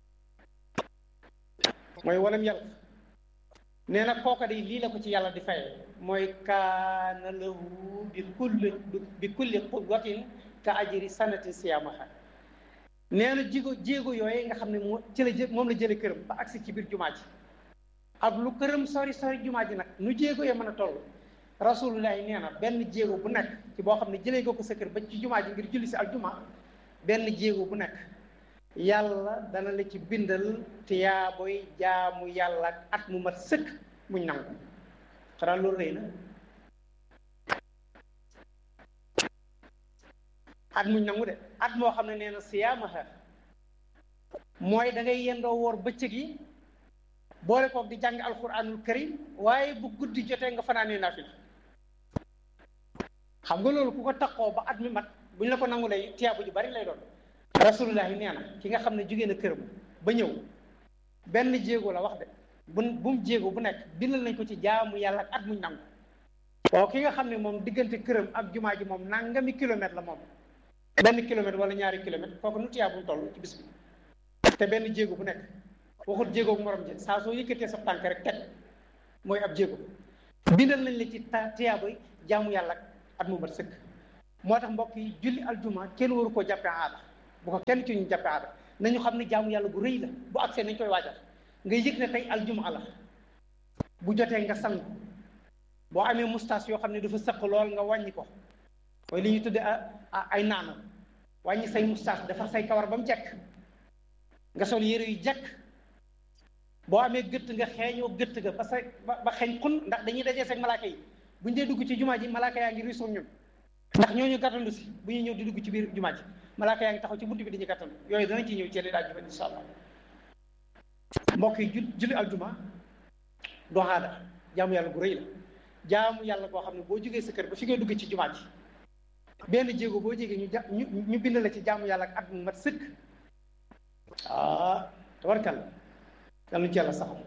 mooy walam yàlla nee na kooka di lii la ko ci yàlla di faye mooy kaana lahu bi kulli bi kulli qudwatin ka ajri sanatin siyamaha nee na jigo jéego yooyu nga xam ne moo ci la jë moom la jële këram ba agsi ci biir jumaa ji ak lu këram sori sori jumaa ji nag nu jéego yo mën a toll rasulullahi nee na benn jéego bu nekk ci boo xam ne jëlee nga ko sa kër ba ci jumaa ji ngir julli si al jumaa benn jéego bu nekk yàlla dana la ci bindal tiyaaboy jaamu yàlla ak at mu mat sëkk muñ nangu xanaa loolu rëy na at muñ nangu de at moo xam ne nee na siyaamaha mooy da ngay yendoo woor bëccëg yi boole koog di jàng alquranul karim waaye bu guddi jotee nga fanaanee naafila xam nga loolu ku ko taxoo ba at mi mat buñ la ko nangu lay tiyaabu ju bari lay doon rasulullahi nee na ki nga xam ne jógee na këram ba ñëw benn jéego la wax de bu bu mu jéego bu nekk bindal nañ ko ci jaamu yàlla ak at muñ nangu waaw ki nga xam ne moom diggante këram ak jumaa ji moom nangami kilomètre la moom benn kilomètre wala ñaari kilomètre kooku nu tiyaabu mu toll ci bis bi te benn jéego bu nekk waxut jéego bu morom ji saa soo yëkkatee sa tànk rek teg mooy ab jéego bindal nañ la ci tiyaabay jaamu yàlla ak at mu mat sëkk. moo tax mbokk yi julli aljuma kenn waru koo jàppe aada bu ko kenn ci ñu jàppe aada nañu xam ne jaamu yàlla bu rëy la bu agsee nañ koy waajal nga yëg ne tey aljuma la bu jotee nga sang boo amee moustache yoo xam ne dafa sëq lool nga wàññi ko mooy li ñuy tudde ay naana wàññi say moustache defar say kawar ba mu jekk nga sol yére yu jekk boo amee gëtt nga xeeñoo gëtt ga ba sa ba xeeñ xun ndax dañuy dajee seen malaaka yi bu ñu dee dugg ci jumaa ji malaaka yaa ngi riisoon ñun ndax ñooñu gàttandu si bu ñuy ñëw di dugg ci biir jumaa ji malaaka yaa ngi taxaw ci buntu bi dañuy gàttandu yooyu danañ ci ñëw ci yeneen aljuma insha allah mbokk yi jul julli aljuma doo aada jaamu yàlla gu rëy la jaamu yàlla boo xam ne boo jógee sa kër ba fi ngay dugg ci jumaa ji benn jéego boo jégee ñu ja ñu ñu bind la ci jaamu yàlla ak at mu mat sëkk ah tabarkal yàlla ñu ci yàlla saxam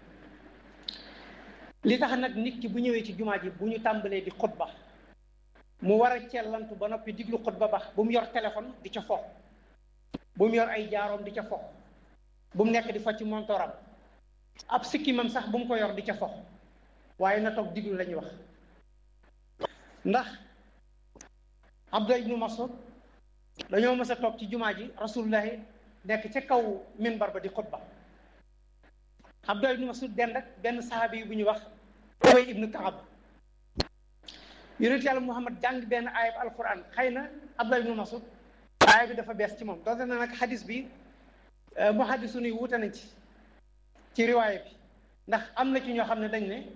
li tax nag nit ki bu ñëwee ci jumaa ji bu ñu tàmbalee di xutba mu war a cellantu ba noppi diglu xutba ba bu mu yor téléphone di ca fo bu mu yor ay jaaroom di ca fo bu mu nekk di fa ci montoram ab sikkimam sax bu mu ko yor di ca fo waaye na toog diglu la ñuy wax ndax Abdullah ibnu Mas'ud dañoo mës a toog ci jumaa ji rasulullahi nekk ca kaw minbar ba di xutba Abdullah ibnu Mas'ud dend ak benn sahabi yi bu ñuy wax Ubay ibnu Kaab yonent yàlla Muhammad jàng benn aayab alquran xëy na Abdullah ibnu Mas'ud aaya bi dafa bees ci moom doonte na nag xadis bi muhaddisu ni wuute nañ ci ci riwaaya bi ndax am na ci ñoo xam ne dañ ne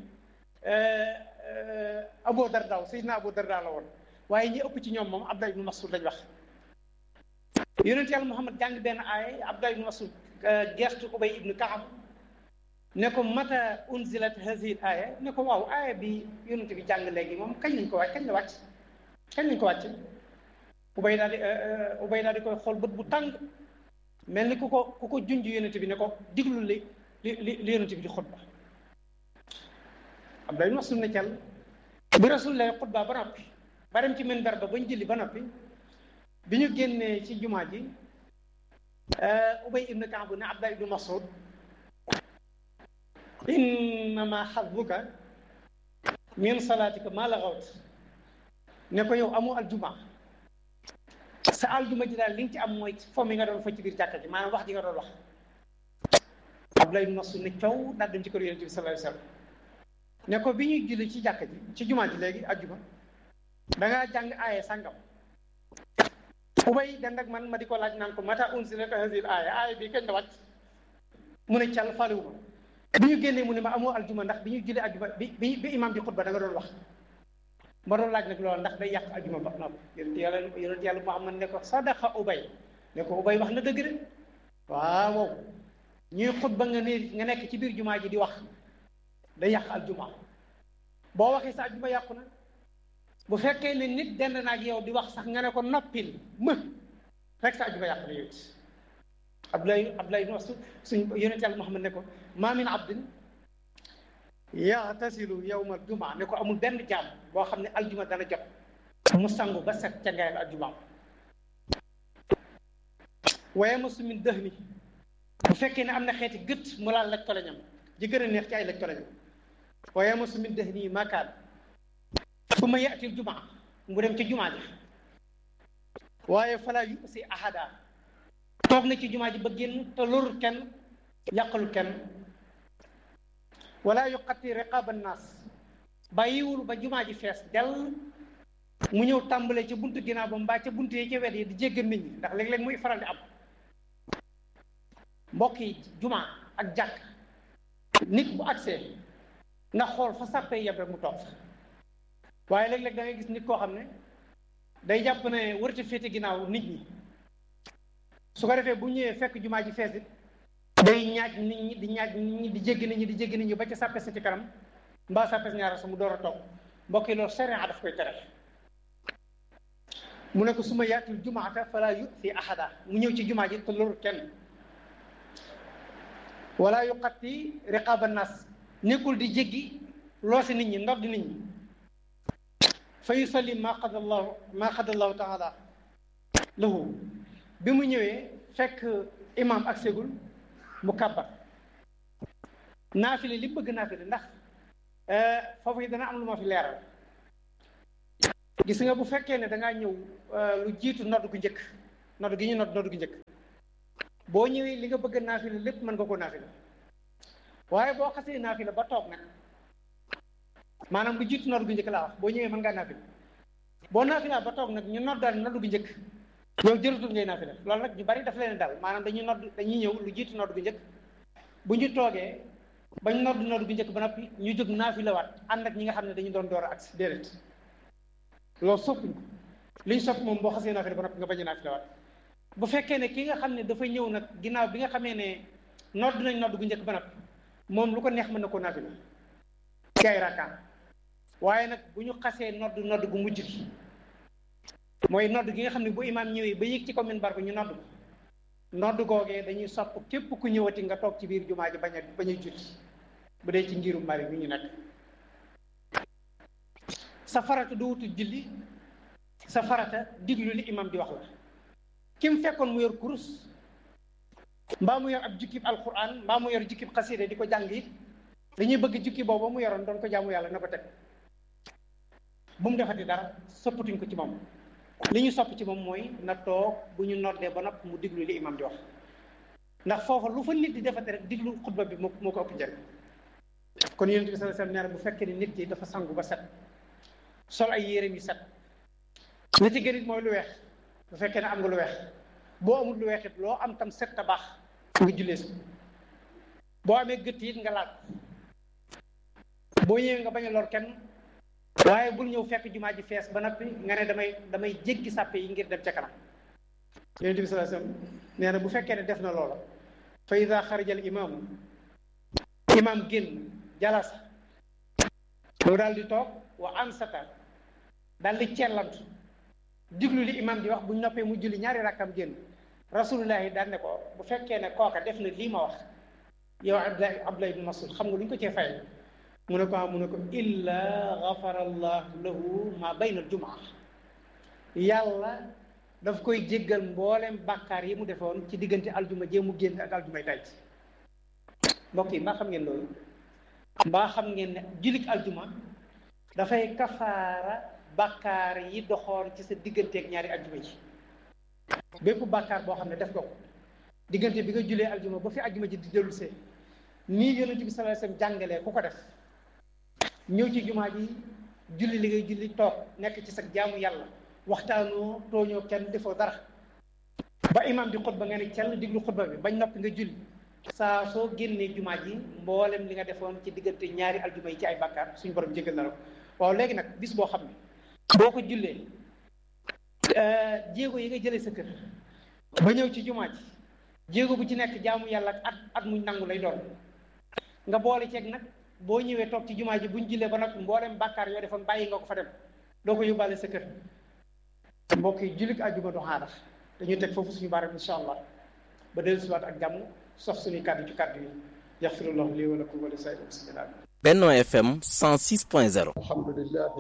Abu Darda Seydina Abu Darda la woon waaye ñi ëpp ci ñoom moom Abdullah ibnu Mas'ud lañ wax yonent yàlla Muhammad jàng benn aaya Abdullah ibnu Mas'ud gestu Ubay ibnu Kaab ne ko mata unzilat hazihi aaya ne ko waaw aaya bi yonent bi jàng léegi moom kañ lañ ko wàcc kañ la wàcc kañ lañ ko wàcc ubay daal di ubay daal di koy xool bët bu tàng mel ni ku ko ku ko junj yonent bi ne ko diglu li li li yonent bi di xutba am day masul ne cal bi rasul lay xutba ba noppi ba dem ci minbar ba bañ julli ba noppi bi ñu génnee ci jumaa ji ubay ibn Kaab ne Abdullah ibn Mas'ud innama xadbuka min salaatika maa la xawt ne ko yow amoo aljuma sa aljuma ji daal li nga ci am mooy fo mi nga doon fa ci biir jàkka ji maanaam wax ji nga doon wax Abdullah ibn Mas'ud ne coow daal dem ci kër Yonent bi sallallahu alayhi wasallam ne ko bi ñuy julli ci jàkka ji ci jumaa ji léegi aljuma da ngaa jàng aaye sàngam ubay den ak man ma di ko laaj naan ko mata unzilat hazihi aaya aaya bi kañ la wàcc mu ne cal faliwuma bi ñu génnee mu ne ma amoo aljuma ndax bi ñu jullee aljuma bi bi bi imam bi xutba da nga doon wax ma doon laaj nag loolu ndax day yàq aljuma ba nopp yonent yàlla yonent yàlla Muhammad ne ko sadaqa ubay ne ko ubay wax na dëgg de waaw ñuy xutba nga ne nga nekk ci biir jumaa ji di wax day yàq aljuma boo waxee sa aljuma yàqu na bu fekkee ne nit dend na ak yow di wax sax nga ne ko noppil më rek sa aljuma yàqu na yow Abdoulaye Abdoulaye ibn Mas'ud suñ yonent yàlla Muhammad ne ko maa min abdin yaxtasilu yawmal jumaa ne ko amul benn jaam boo xam ne aljuma dana jot mu sangu ba set ca ngayal aljuma waaye masu min dëhni bu fekkee ne am na xeeti gët mu laal laj ko lañam ji gën a neex ci ay laj ko lañam waaye masu min dëhni maakaan fu ma yaatil jumaa mu dem ci jumaa ji waaye falaa yusi ahada toog na ci jumaa ji ba génn te lorul kenn yàqalul kenn wala yuqati riqaaba naas bàyyiwul ba jumaa ji fees dell mu ñëw tàmbalee ca buntu ginnaaw ba mbaa ca buntu yi ca wet yi di jéggal nit ñi ndax léeg-léeg muy faral di am mbokk yi jumaa ak jàkk nit bu agsee na xool fa sàppee yeb rek mu toog fa waaye léeg-léeg da ngay gis nit koo xam ne day jàpp ne wërte féete ginnaaw nit ñi su ko defee bu ñëwee fekk jumaa ji fees it day ñaaj nit ñi di ñaaj nit ñi di jéggi nit ñi di jéggi nit ñi ba ca sàppes sa ci kanam mbaa sàppes ñaara sa mu door a toog mbokk yi loolu sharia daf koy tere mu ne ko su ma yaatul jumaata fala yu'ti ahada mu ñëw ci jumaa ji te loru kenn wala yuqatti riqaaba nas nekkul di jéggi loosi nit ñi ndox di nit ñi fa yusalli ma qadallahu ma qadallahu taala lahu bi mu ñëwee fekk imam ak ségul mu kàbbar naafile li bëgg naafile ndax foofu yi dana am lu ma fi leeral. gis nga bu fekkee ne da ngaa ñëw lu jiitu nodd gu njëkk nodd gi ñu nodd nodd gu njëkk boo ñëwee li nga bëgg naafila lépp mën nga ko naafila waaye boo xasee naafila ba toog nag maanaam lu jiitu nodd gu njëkk laa wax boo ñëwee mën ngaa naafila boo naafila ba toog nag ñu noddal nodd gu njëkk yow jëlatul ngay naafila loolu nag ñu bari daf leen dal maanaam dañuy nodd dañuy ñëw lu jiitu nodd gu njëkk bu ñu toogee bañ nodd nodd gu njëkk ba noppi ñu jóg naafila waat ànd ak ñi nga xam ne dañu doon door a agsi déedéet loolu soppuñ ko liñ sopp moom boo xasee naafila ba noppi nga bañ a naafila waat bu fekkee ne ki nga xam ne dafa ñëw nag ginnaaw bi nga xamee ne nodd nañ nodd gu njëkk ba noppi moom lu ko neex mën na koo naafila ci ay rakkaan waaye nag bu ñu xasee nodd nodd gu mujj gi mooy nodd gi nga xam ne bu imaam ñëwee ba yëg ci commune bar bi ñu nodd nodd googee dañuy sopp képp ku ñëwati nga toog ci biir jumaa ji bañ a bañ a julli bu dee ci ngirum Maalik mi ñu nekk sa farata du wutu julli sa farata diglu li imam di wax la ki mu fekkoon mu yor kurus mbaa mu yor ab jukkib alquran mbaa mu yor jukkib xasida di ko jàng it dañuy bëgg jukki boobu mu yoroon doon ko jaamu yàlla na ko teg bu mu defati dara soppatuñ ko ci moom li ñu sopp ci moom mooy na toog bu ñu noddee ba nopp mu diglu li imam di wax ndax foofa lu fa nit di defati rek diglu xutba bi moo moo ko ëpp njëriñ kon yonent bi sallallahu alayhi wasallam nee na bu fekkee ne nit ki dafa sangu ba set sol ay yéreem yu set li ci gën it mooy lu weex bu fekkee ne am nga lu weex boo amul lu weex it loo am tam set ta baax nga jullee si boo amee gëtt it nga laal boo ñëwee nga bañ a lor kenn waaye bul ñëw fekk jumaa ji fees ba noppi nga ne damay damay jéggi sàppe yi ngir dem ca kanam yonent bi sallallahu alayhi wasallam nee na bu fekkee ne def na loola fa ida xaraja al imaamu imaam génn jalasa mu daal di toog wa ansata daal di cellantu diglu li imam di wax bu ñu noppee mu julli ñaari rakkam génn rasulullahi daan ne ko bu fekkee ne kooka def na lii ma wax yow Abdullah Abdullah ibn Mas'ud xam nga lu ñu ko cee fay mu ne ko mu ne ko illa ghafara allahu lahu ma bayna al jumaa yàlla daf koy jéggal mboolem bàkkaar yi mu defoon ci diggante aljuma jee mu génn ak aljumay tay mbokk yi mbaa xam ngeen loolu mbaa xam ngeen ne jullik aljuma dafay kafaara bàkkaar yi doxoon ci sa digganteeg ñaari aljuma ji bépp bàkkaar boo xam ne def nga ko diggante bi nga julee aljuma ba fi aljuma ji di dellu see nii yonent bi sallallahu alayhi wasallam jàngalee ku ko def ñëw ci jumaa ji julli li ngay julli toog nekk ci sa jaamu yàlla waxtaanoo tooñoo kenn defoo dara ba imam di xutba nga ne kenn diglu xutba bi bañ noppi nga julli saa soo génnee jumaa ji mboolem li nga defoon ci diggante ñaari aljuma yi ci ay bàkkaar suñu borom jégal na la ko waaw léegi nag bis boo xam ne boo ko jullee jéego yi nga jëlee sa kër ba ñëw ci jumaa ji jéego bu ci nekk jaamu yàlla ak at at muñ nangu lay doon nga boole ceeg nag boo ñëwee toog ci jumaa ji buñ jullee ba nag mboolem bàkkaar yoo defoon bàyyi nga ko fa dem doo ko yóbbaale sa kër mbokk yi jullit àjjuma du xaar dañuy teg foofu suñu baaram insha allah ba dellu siwaat ak jàmm sof suñuy kàddu ci kàddu yi yaxfirullahu lii wa lakum wa li saa'iril muslimiin. Benno F M cent six point zéro. alhamdulillahi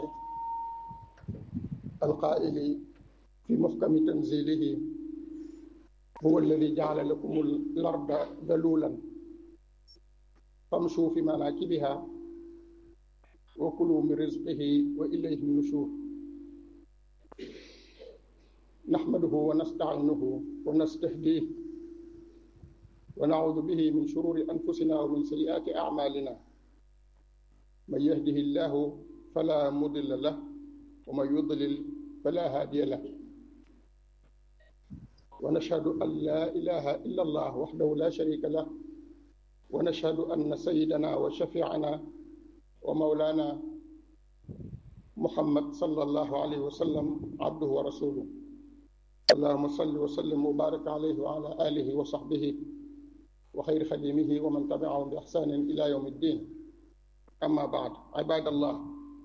alqaa'ili fi muhkami tanzilihi huwa alladi ja'ala lakum al-arda dalulan famshu fi manakibiha wa kulu min rizqihi wa ilayhi nushur. nahmaduhu wa nasta'inuhu wa nastahdihi wa na'udhu bihi min shururi anfusina wa min sayyiati a'malina. man yahdihi llahu fala mudilla lahu wa man yudlil fala hadiya lahu. wa nashhadu an la ilaha illa allah wahdahu la sharika lahu wa nashhadu anna sayyidana wa shafi'ana wa mawlana muhammad sallallahu alayhi wa sallam abduhu wa rasuluhu. allahumma salli wa sallim wa barik alayhi wa ala alihi wa sahbihi wa khayri khadimihi wa man tabi'ahum bi ihsanin ila yawmi ddin. amma ba'd. ibadallah,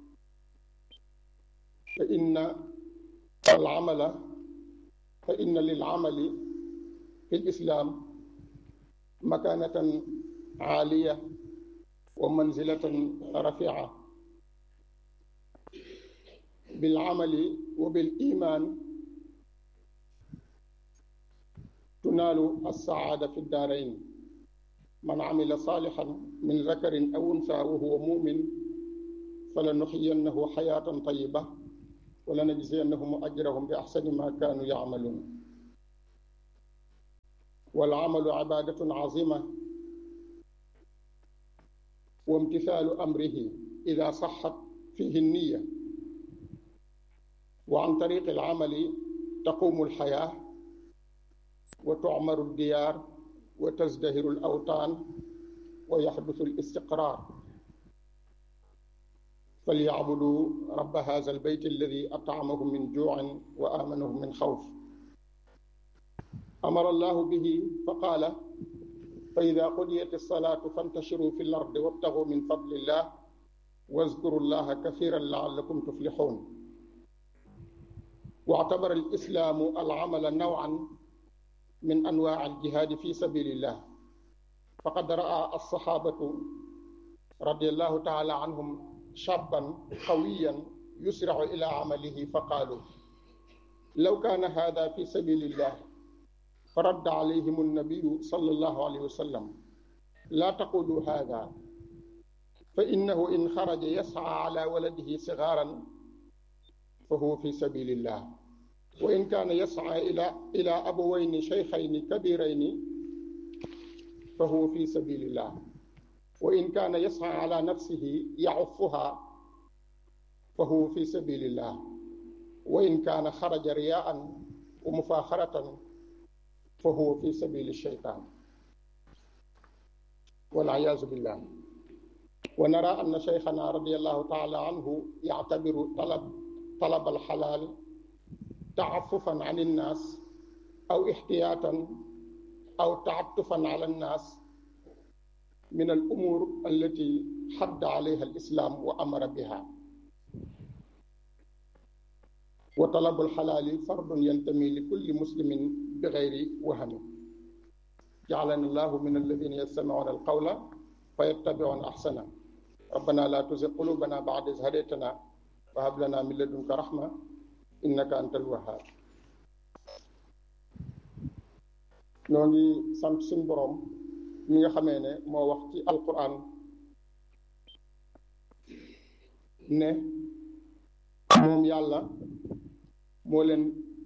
fa inna al-amala fa inna lil-amali fil islam makanatan aaliya wa manzilatan rafi'a. bil amali wa bil iman tunaalu as-saada fi ad-daarayn. man amila salihan min zakarin aw unsa wa huwa mu'min فلنحيينه حياة طيبة ولنجزينهم أجرهم بأحسن ما كانوا يعملون. والعمل عبادة عظيمة، وامتثال أمره إذا صحت فيه النية، وعن طريق العمل تقوم الحياة وتعمر الديار وتزدهر الأوطان ويحدث الاستقرار. فليعبدوا رب هذا البيت الذي أطعمهم من جوع وآمنهم من خوف. أمر الله به فقال: فإذا قضيت الصلاة فانتشروا في الأرض وابتغوا من فضل الله واذكروا الله كثيرا لعلكم تفلحون. واعتبر الإسلام العمل نوعا من أنواع الجهاد في سبيل الله، فقد رأى الصحابة رضي الله تعالى عنهم شابا قويا يسرع إلى عمله فقالوا: لو كان هذا في سبيل الله. فرد عليهم النبي صلى الله عليه وسلم: لا تقولوا هذا، فإنه إن خرج يسعى على ولده صغارا فهو في سبيل الله، وإن كان يسعى إلى إلى أبوين شيخين كبيرين فهو في سبيل الله، وإن كان يسعى على نفسه يعفها فهو في سبيل الله، وإن كان خرج رياء ومفاخرة فهو في سبيل الشيطان والعياذ بالله. ونرى أن شيخنا رضي الله تعالى عنه يعتبر طلب طلب الحلال تعففا عن الناس أو احتياطا أو تعطفا على الناس من الأمور التي حد عليها الإسلام وأمر بها. وطلب الحلال فرض ينتمي لكل مسلم بغير وهم. جعلنا الله من الذين يستمعون القول فيتبعون أحسنه. ربنا لا تزغ قلوبنا بعد إذ هديتنا وهب لنا من لدنك رحمة إنك أنت الوهاب. ñoo ngi sant suñu borom mi nga xamee ne moo wax ci alquran ne moom yàlla moo leen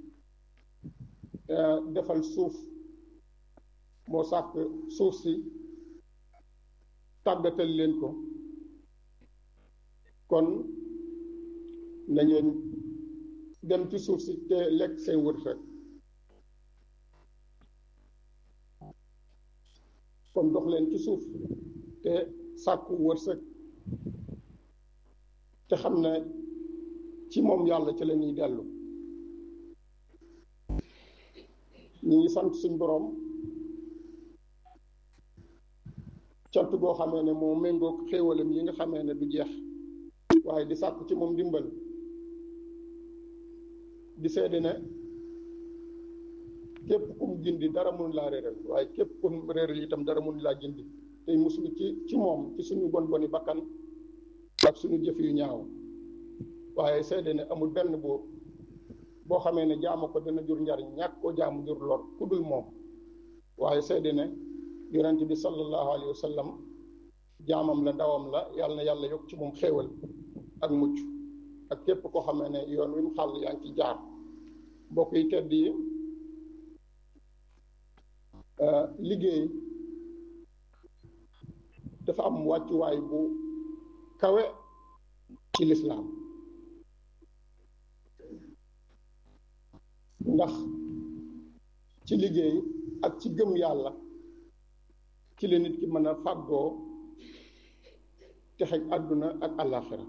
defal suuf, moo sàkk suuf si tàggatal leen ko. kon na ngeen dem ci suuf si te lekk seen wërsëg. kon dox leen ci suuf te sàkku wërsëg te xam ne ci moom yàlla ci la ñuy dellu. ñu ngi sant suñ boroom cant goo xamee ne moo méngoog xéewalam yi nga xamee ne du jeex, waaye di sàkku ci moom dimbal, di seede ne képp kum gindi dara mun laa réeral, waaye képp kum réeral itam dara mun laa gindi. tey musulu ci ci moom ci suñu bon boni bakkan ak suñu jëf yu ñaaw. waaye seede ne amul benn buur boo xamee ne jaamu ko dana jur njariñ, ñàkk koo jaamu jur lor ku dul moom. waaye seede ne yonent bi sallallahu alayhi wa sallam jaamam la, ndawam la. yàlla na yàlla yokk ci moom xéewal ak mucc ak képp koo xamee ne yoon wi mu xàll yaa ngi ci jaar. mbokk yi tedd yi, liggéey dafa am wàccuwaay bu kawe ci lislaam, ndax ci liggéey ak ci gëm yàlla ci la nit ki mën a fàggoo texeg àdduna ak àllaaxira.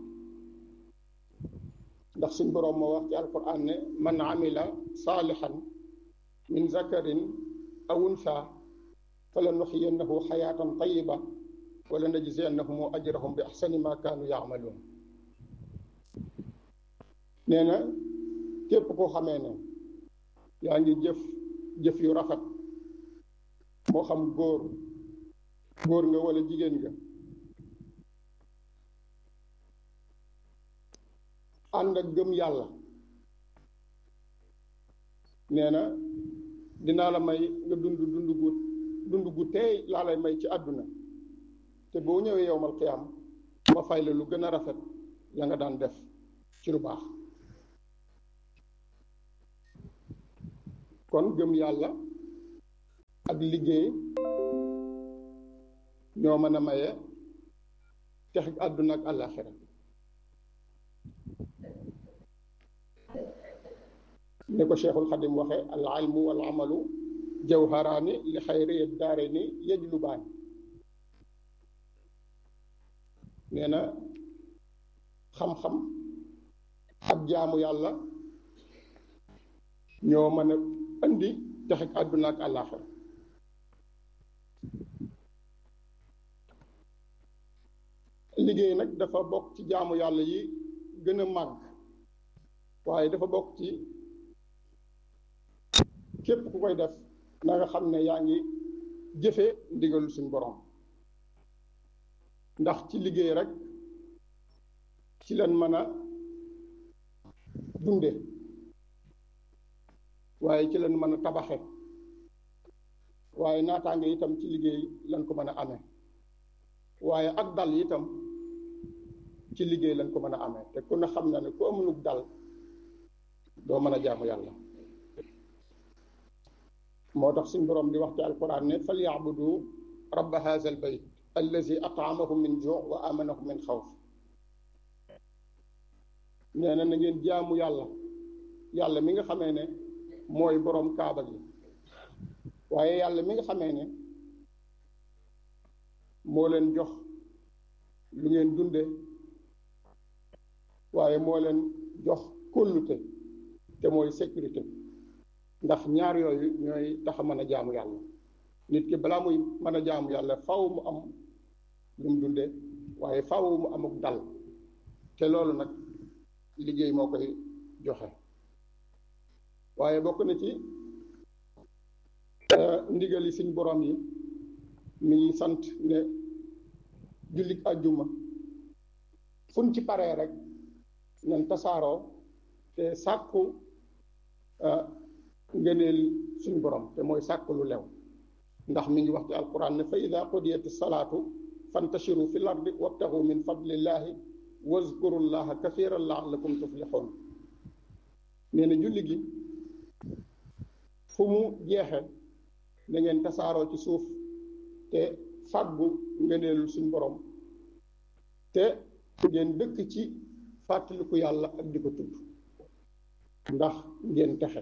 ndax suñ boroom moo wax ci alquran ne man amila saalihan min zakarin aw unsa falanuhyiyannahu xayaatan tayiba wala najziyannahum ajrahum bi ahsani ma kaanu yaamaluun. nee na képp koo xamee ne yaa ngi jëf jëf yu rafet, moo xam góor góor nga wala jigéen nga, ànd ak gëm yàlla, nee na dinaa la may nga dund dund gu dund gu teey laa lay may ci àdduna, te boo ñëwee yowmal qiyaam ma fay la lu gën a rafet la nga daan def ci lu baax. kon gëm yàlla ak liggéey ñoo mën a maye tex àdduna ak àllaaxira. ne ko Cheikhul Xadim waxe al ilmu wal amalu jawharaani li xayri daarayni yajlubaani. nee na xam-xam ak jaamu yàlla ñoo mën a andi texeg àdduna ak àllaaxira. liggéey nag dafa bokk ci jaamu yàlla yi gën a màgg, waaye dafa bokk ci képp ku koy def na nga xam ne yaa ngi jëfe ndigalu suñ borom, ndax ci liggéey rek ci leen mën a dunde, waaye ci leen mën a tabaxe, waaye naataange itam ci liggéey lañ ko mën a amee, waaye ak dal itam ci liggéey lañ ko mën a amee. te ku ne xam na ne ku amulug dal doo mën a jaamu yàlla. moo tax suñ boroom di wax ci alquran ne fal yaabudu rabba haza al bayt allazi at'amahum min ju' wa amanahum min xawf. nee na na ngeen jaamu yàlla yàlla mi nga xamee ne mooy boroom kaaba gi, waaye yàlla mi nga xamee ne moo leen jox lu ngeen dunde, waaye moo leen jox kóllute te mooy sécurité. ndax ñaar yooyu ñooy tax a mën a jaamu yàlla. nit ki balaa muy mën a jaamu yàlla faw mu am lu mu dunde, waaye faw mu amuk dal, te loolu nag liggéey moo koy joxe. waaye bokk na ci ndigali suñ borom yi mi ngi sant ne jullit àjjuma fuñ ci paree rek nan tasaaroo te sàkku ngëneel suñ borom, te mooy sàkku lu lew. ndax mi ngi wax ci alquran ne fa ida qudiyati salaatu fantashiru fi l ardi wabtagu min fadlillahi wazkuru llaha kathiran laallakum tuflixoon. nee na julli gi fu mu jeexe da ngeen tasaaroo ci suuf te fàggu ngëneelul suñ borom, te ngeen dëkk ci fàttaliku yàlla ak di ko tudd ndax ngeen texe.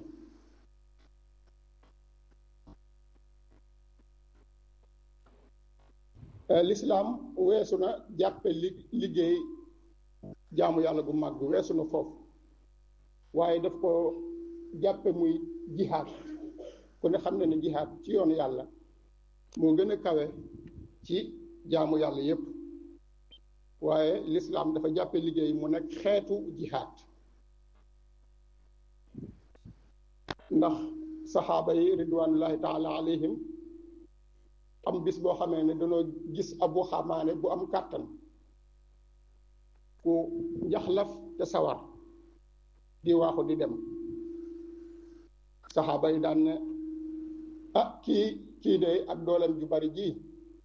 lislaam weesu na jàppe li liggéey jaamu yàlla gu mag weesu na foofu, waaye daf ko jàppe muy jihaad. ku ne xam ne ne jihaad ci yoonu yàlla moo gën a kawe ci jaamu yàlla yépp, waaye lislaam dafa jàppe liggéey mu nekk xeetu jihaad. ndax saxaaba yi ridwanullahi taala alayhim am bis boo xamee ne dañoo gis abu xamaane bu am kàttan, ku njaxlaf te sawar di waaxu di dem. saxaaba yi daan ne ah kii kii de ak dooleem ju bari ji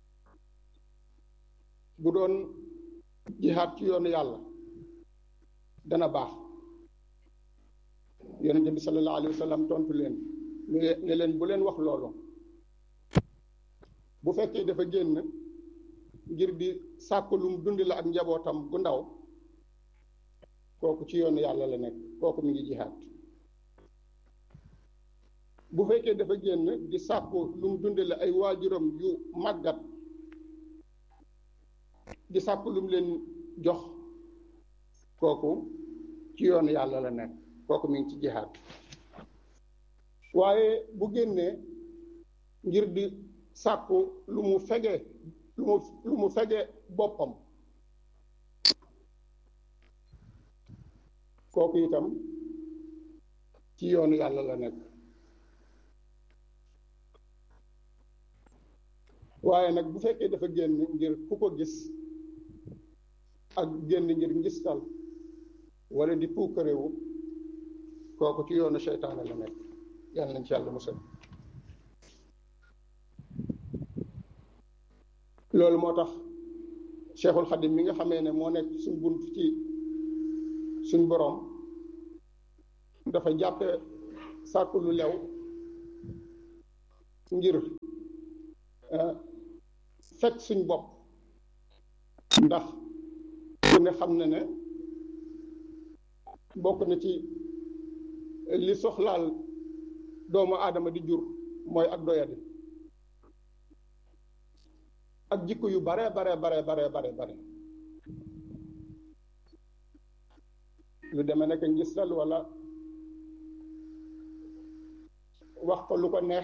bu doon jihaad ci yoonu yàlla dana baax. yonente bi sallallahu alayhi wa sallam tontu leen ne leen bu leen wax loolu. bu fekkee dafa génn ngir di sàkku lum dund la ak njabootam gu ndaw, kooku ci yoonu yàlla la nekk, kooku mi ngi jihaad. bu fekkee dafa génn di sàkku lum dund la ay waajuram yu màggat, di sàkku lum leen jox, kooku ci yoonu yàlla la nekk, kooku mi ngi ci jihaad. waaye bu génnee ngir di sàkku lu mu fege lu mu lu mu fege boppam, kooku itam ci yoonu yàlla la nekk. waaye nag bu fekkee dafa génn ngir ku ko gis ak génn ngir ngistal wala di puukarewu, kooku ci yoonu seytaane la nekk. yàlla nañ ci yàlla musal. loolu moo tax Cheikhul Xadim mi nga xamee ne moo nekk suñ bunt ci suñ boroom dafa jàppe sàkku lu lew ngir fekk suñ bopp ndax ku ne xam na ne bokk na ci li soxlaal doomu aadama di jur mooy ak doyadi ak jikko yu bare bare bare bare bare bare lu deme nekk ngistal wala wax ko lu ko neex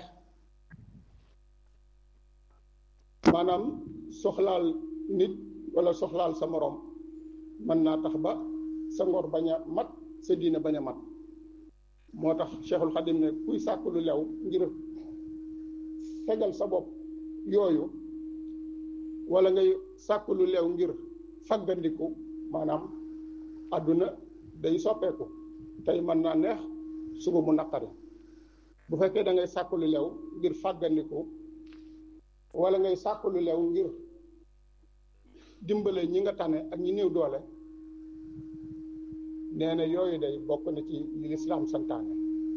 maanaam soxlaal nit wala soxlaal sa moroom mën naa tax ba sa ngor bañ a mat sa diine bañ a mat moo tax Cheikhul Khadim ne kuy sàkk lu lew ngir fegal sa bopp yooyu wala ngay sàkk lu lew ngir faggandiku maanaam àdduna day soppeeku tey mën naa neex suba mu naqari bu fekkee da ngay sàkk lu lew ngir faggandiku wala ngay sàkk lu lew ngir dimbale ñi nga tane ak ñi néew doole nee na yooyu day bokk na ci li lislaam santaane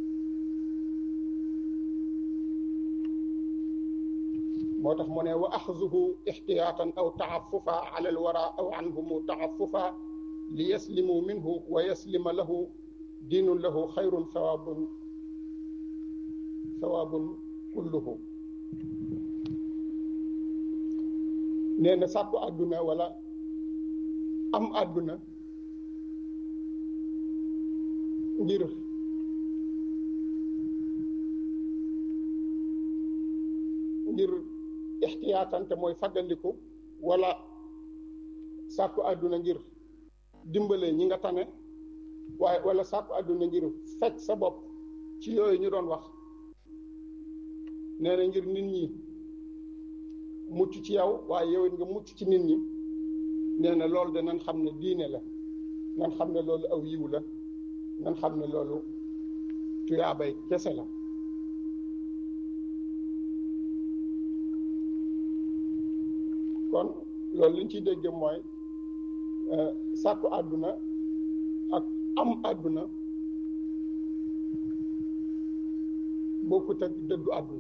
moo tax mu ne wa axzuhu ixtiyaatan aw taxafufa ala alwara aw anhumu taxafufa li yaslimu minhu wa yaslima lahu diinun lahu xayrun sawaabun sawaabun kulluhu nee na sàkku àdduna wala am àdduna ngir ngir ixtiyaatante mooy faggandiku wala sàkku àdduna ngir dimbale ñi nga tane waaye wala sàkku àdduna ngir fekk sa bopp ci yooyu ñu doon wax nee na ngir nit ñi mucc ci yow waaye yow it nga mucc ci nit ñi nee na loolu de nan xam ne diine la nan xam ne loolu aw yiw la nan xam ne loolu tuyaabay kese la kon loolu liñ ciy dégge mooy sàkku àdduna ak am àdduna bokkut ak dëddu àdduna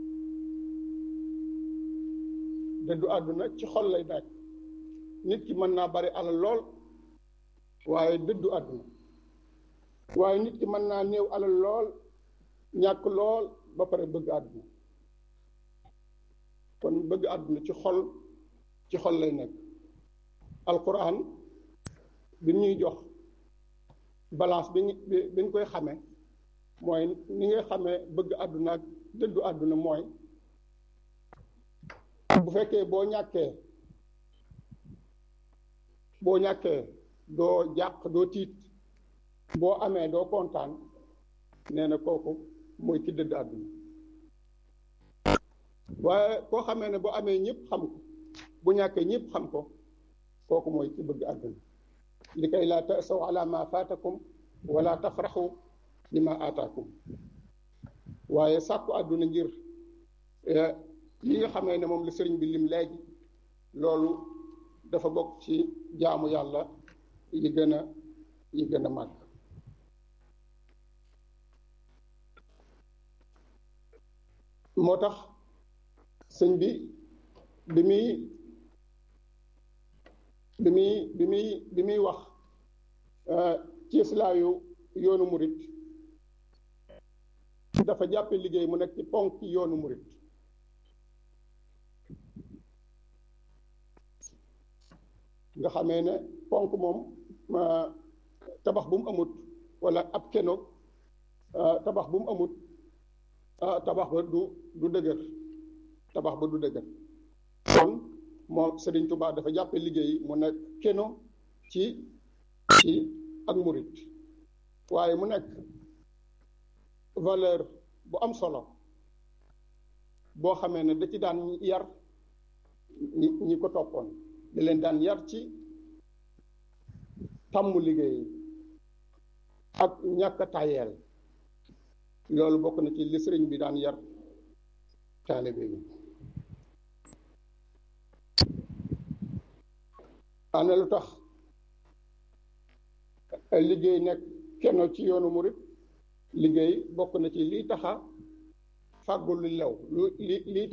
dëddu àdduna ci xol lay nekk nit ki mën naa bari alal lool waaye dëddu àdduna waaye nit ki mën naa néew alal lool ñàkk lool ba pare bëgg àdduna kon bëgg àdduna ci xol ci xol lay nekk alquran bi ñuy jox balance bi bi ñu koy xamee mooy ni ngay xamee bëgg àdduna ak dëddu àdduna mooy bu fekkee boo ñàkkee boo ñàkkee doo jàq doo tiit boo amee doo kontaan nee na kooku mooy ki dëdd àdduna waaye koo xamee ne boo amee ñëpp xam ko bu ñàkkee ñëpp xam ko kooku mooy ki bëgg àdduna li kay laa tasaw ala ma faatakum wala tafraxu li ma aataakum waaye sàkku àdduna ngir li nga xamee ne moom la sëriñ bi lim léegi loolu dafa bokk ci jaamu yàlla yi gën a yi gën a màgg moo tax sëñ bi bi muy bi muy bi muy bi muy wax ci islaayu yoonu murit dafa jàppe liggéey mu nekk ci ponk yoonu murit nga xamee ne ponk moom tabax bu mu amut wala ab keno tabax bu mu amut tabax ba du du dëgër tabax ba du dëgër kon moom Serigne Touba dafa jàppe liggéey mu nekk keno ci ci ak murit waaye mu nekk valeur bu am solo boo xamee ne da ci daan yar ñi ñi ko toppoon da leen daan yar ci tàmm liggéey ak ñàkk a tayeel loolu bokk na ci li sëriñ bi daan yar taalibe bi ana lu tax liggéey nekk kenn ci yoonu murit liggéey bokk na ci lii taxa fàggul lu lew lu li lii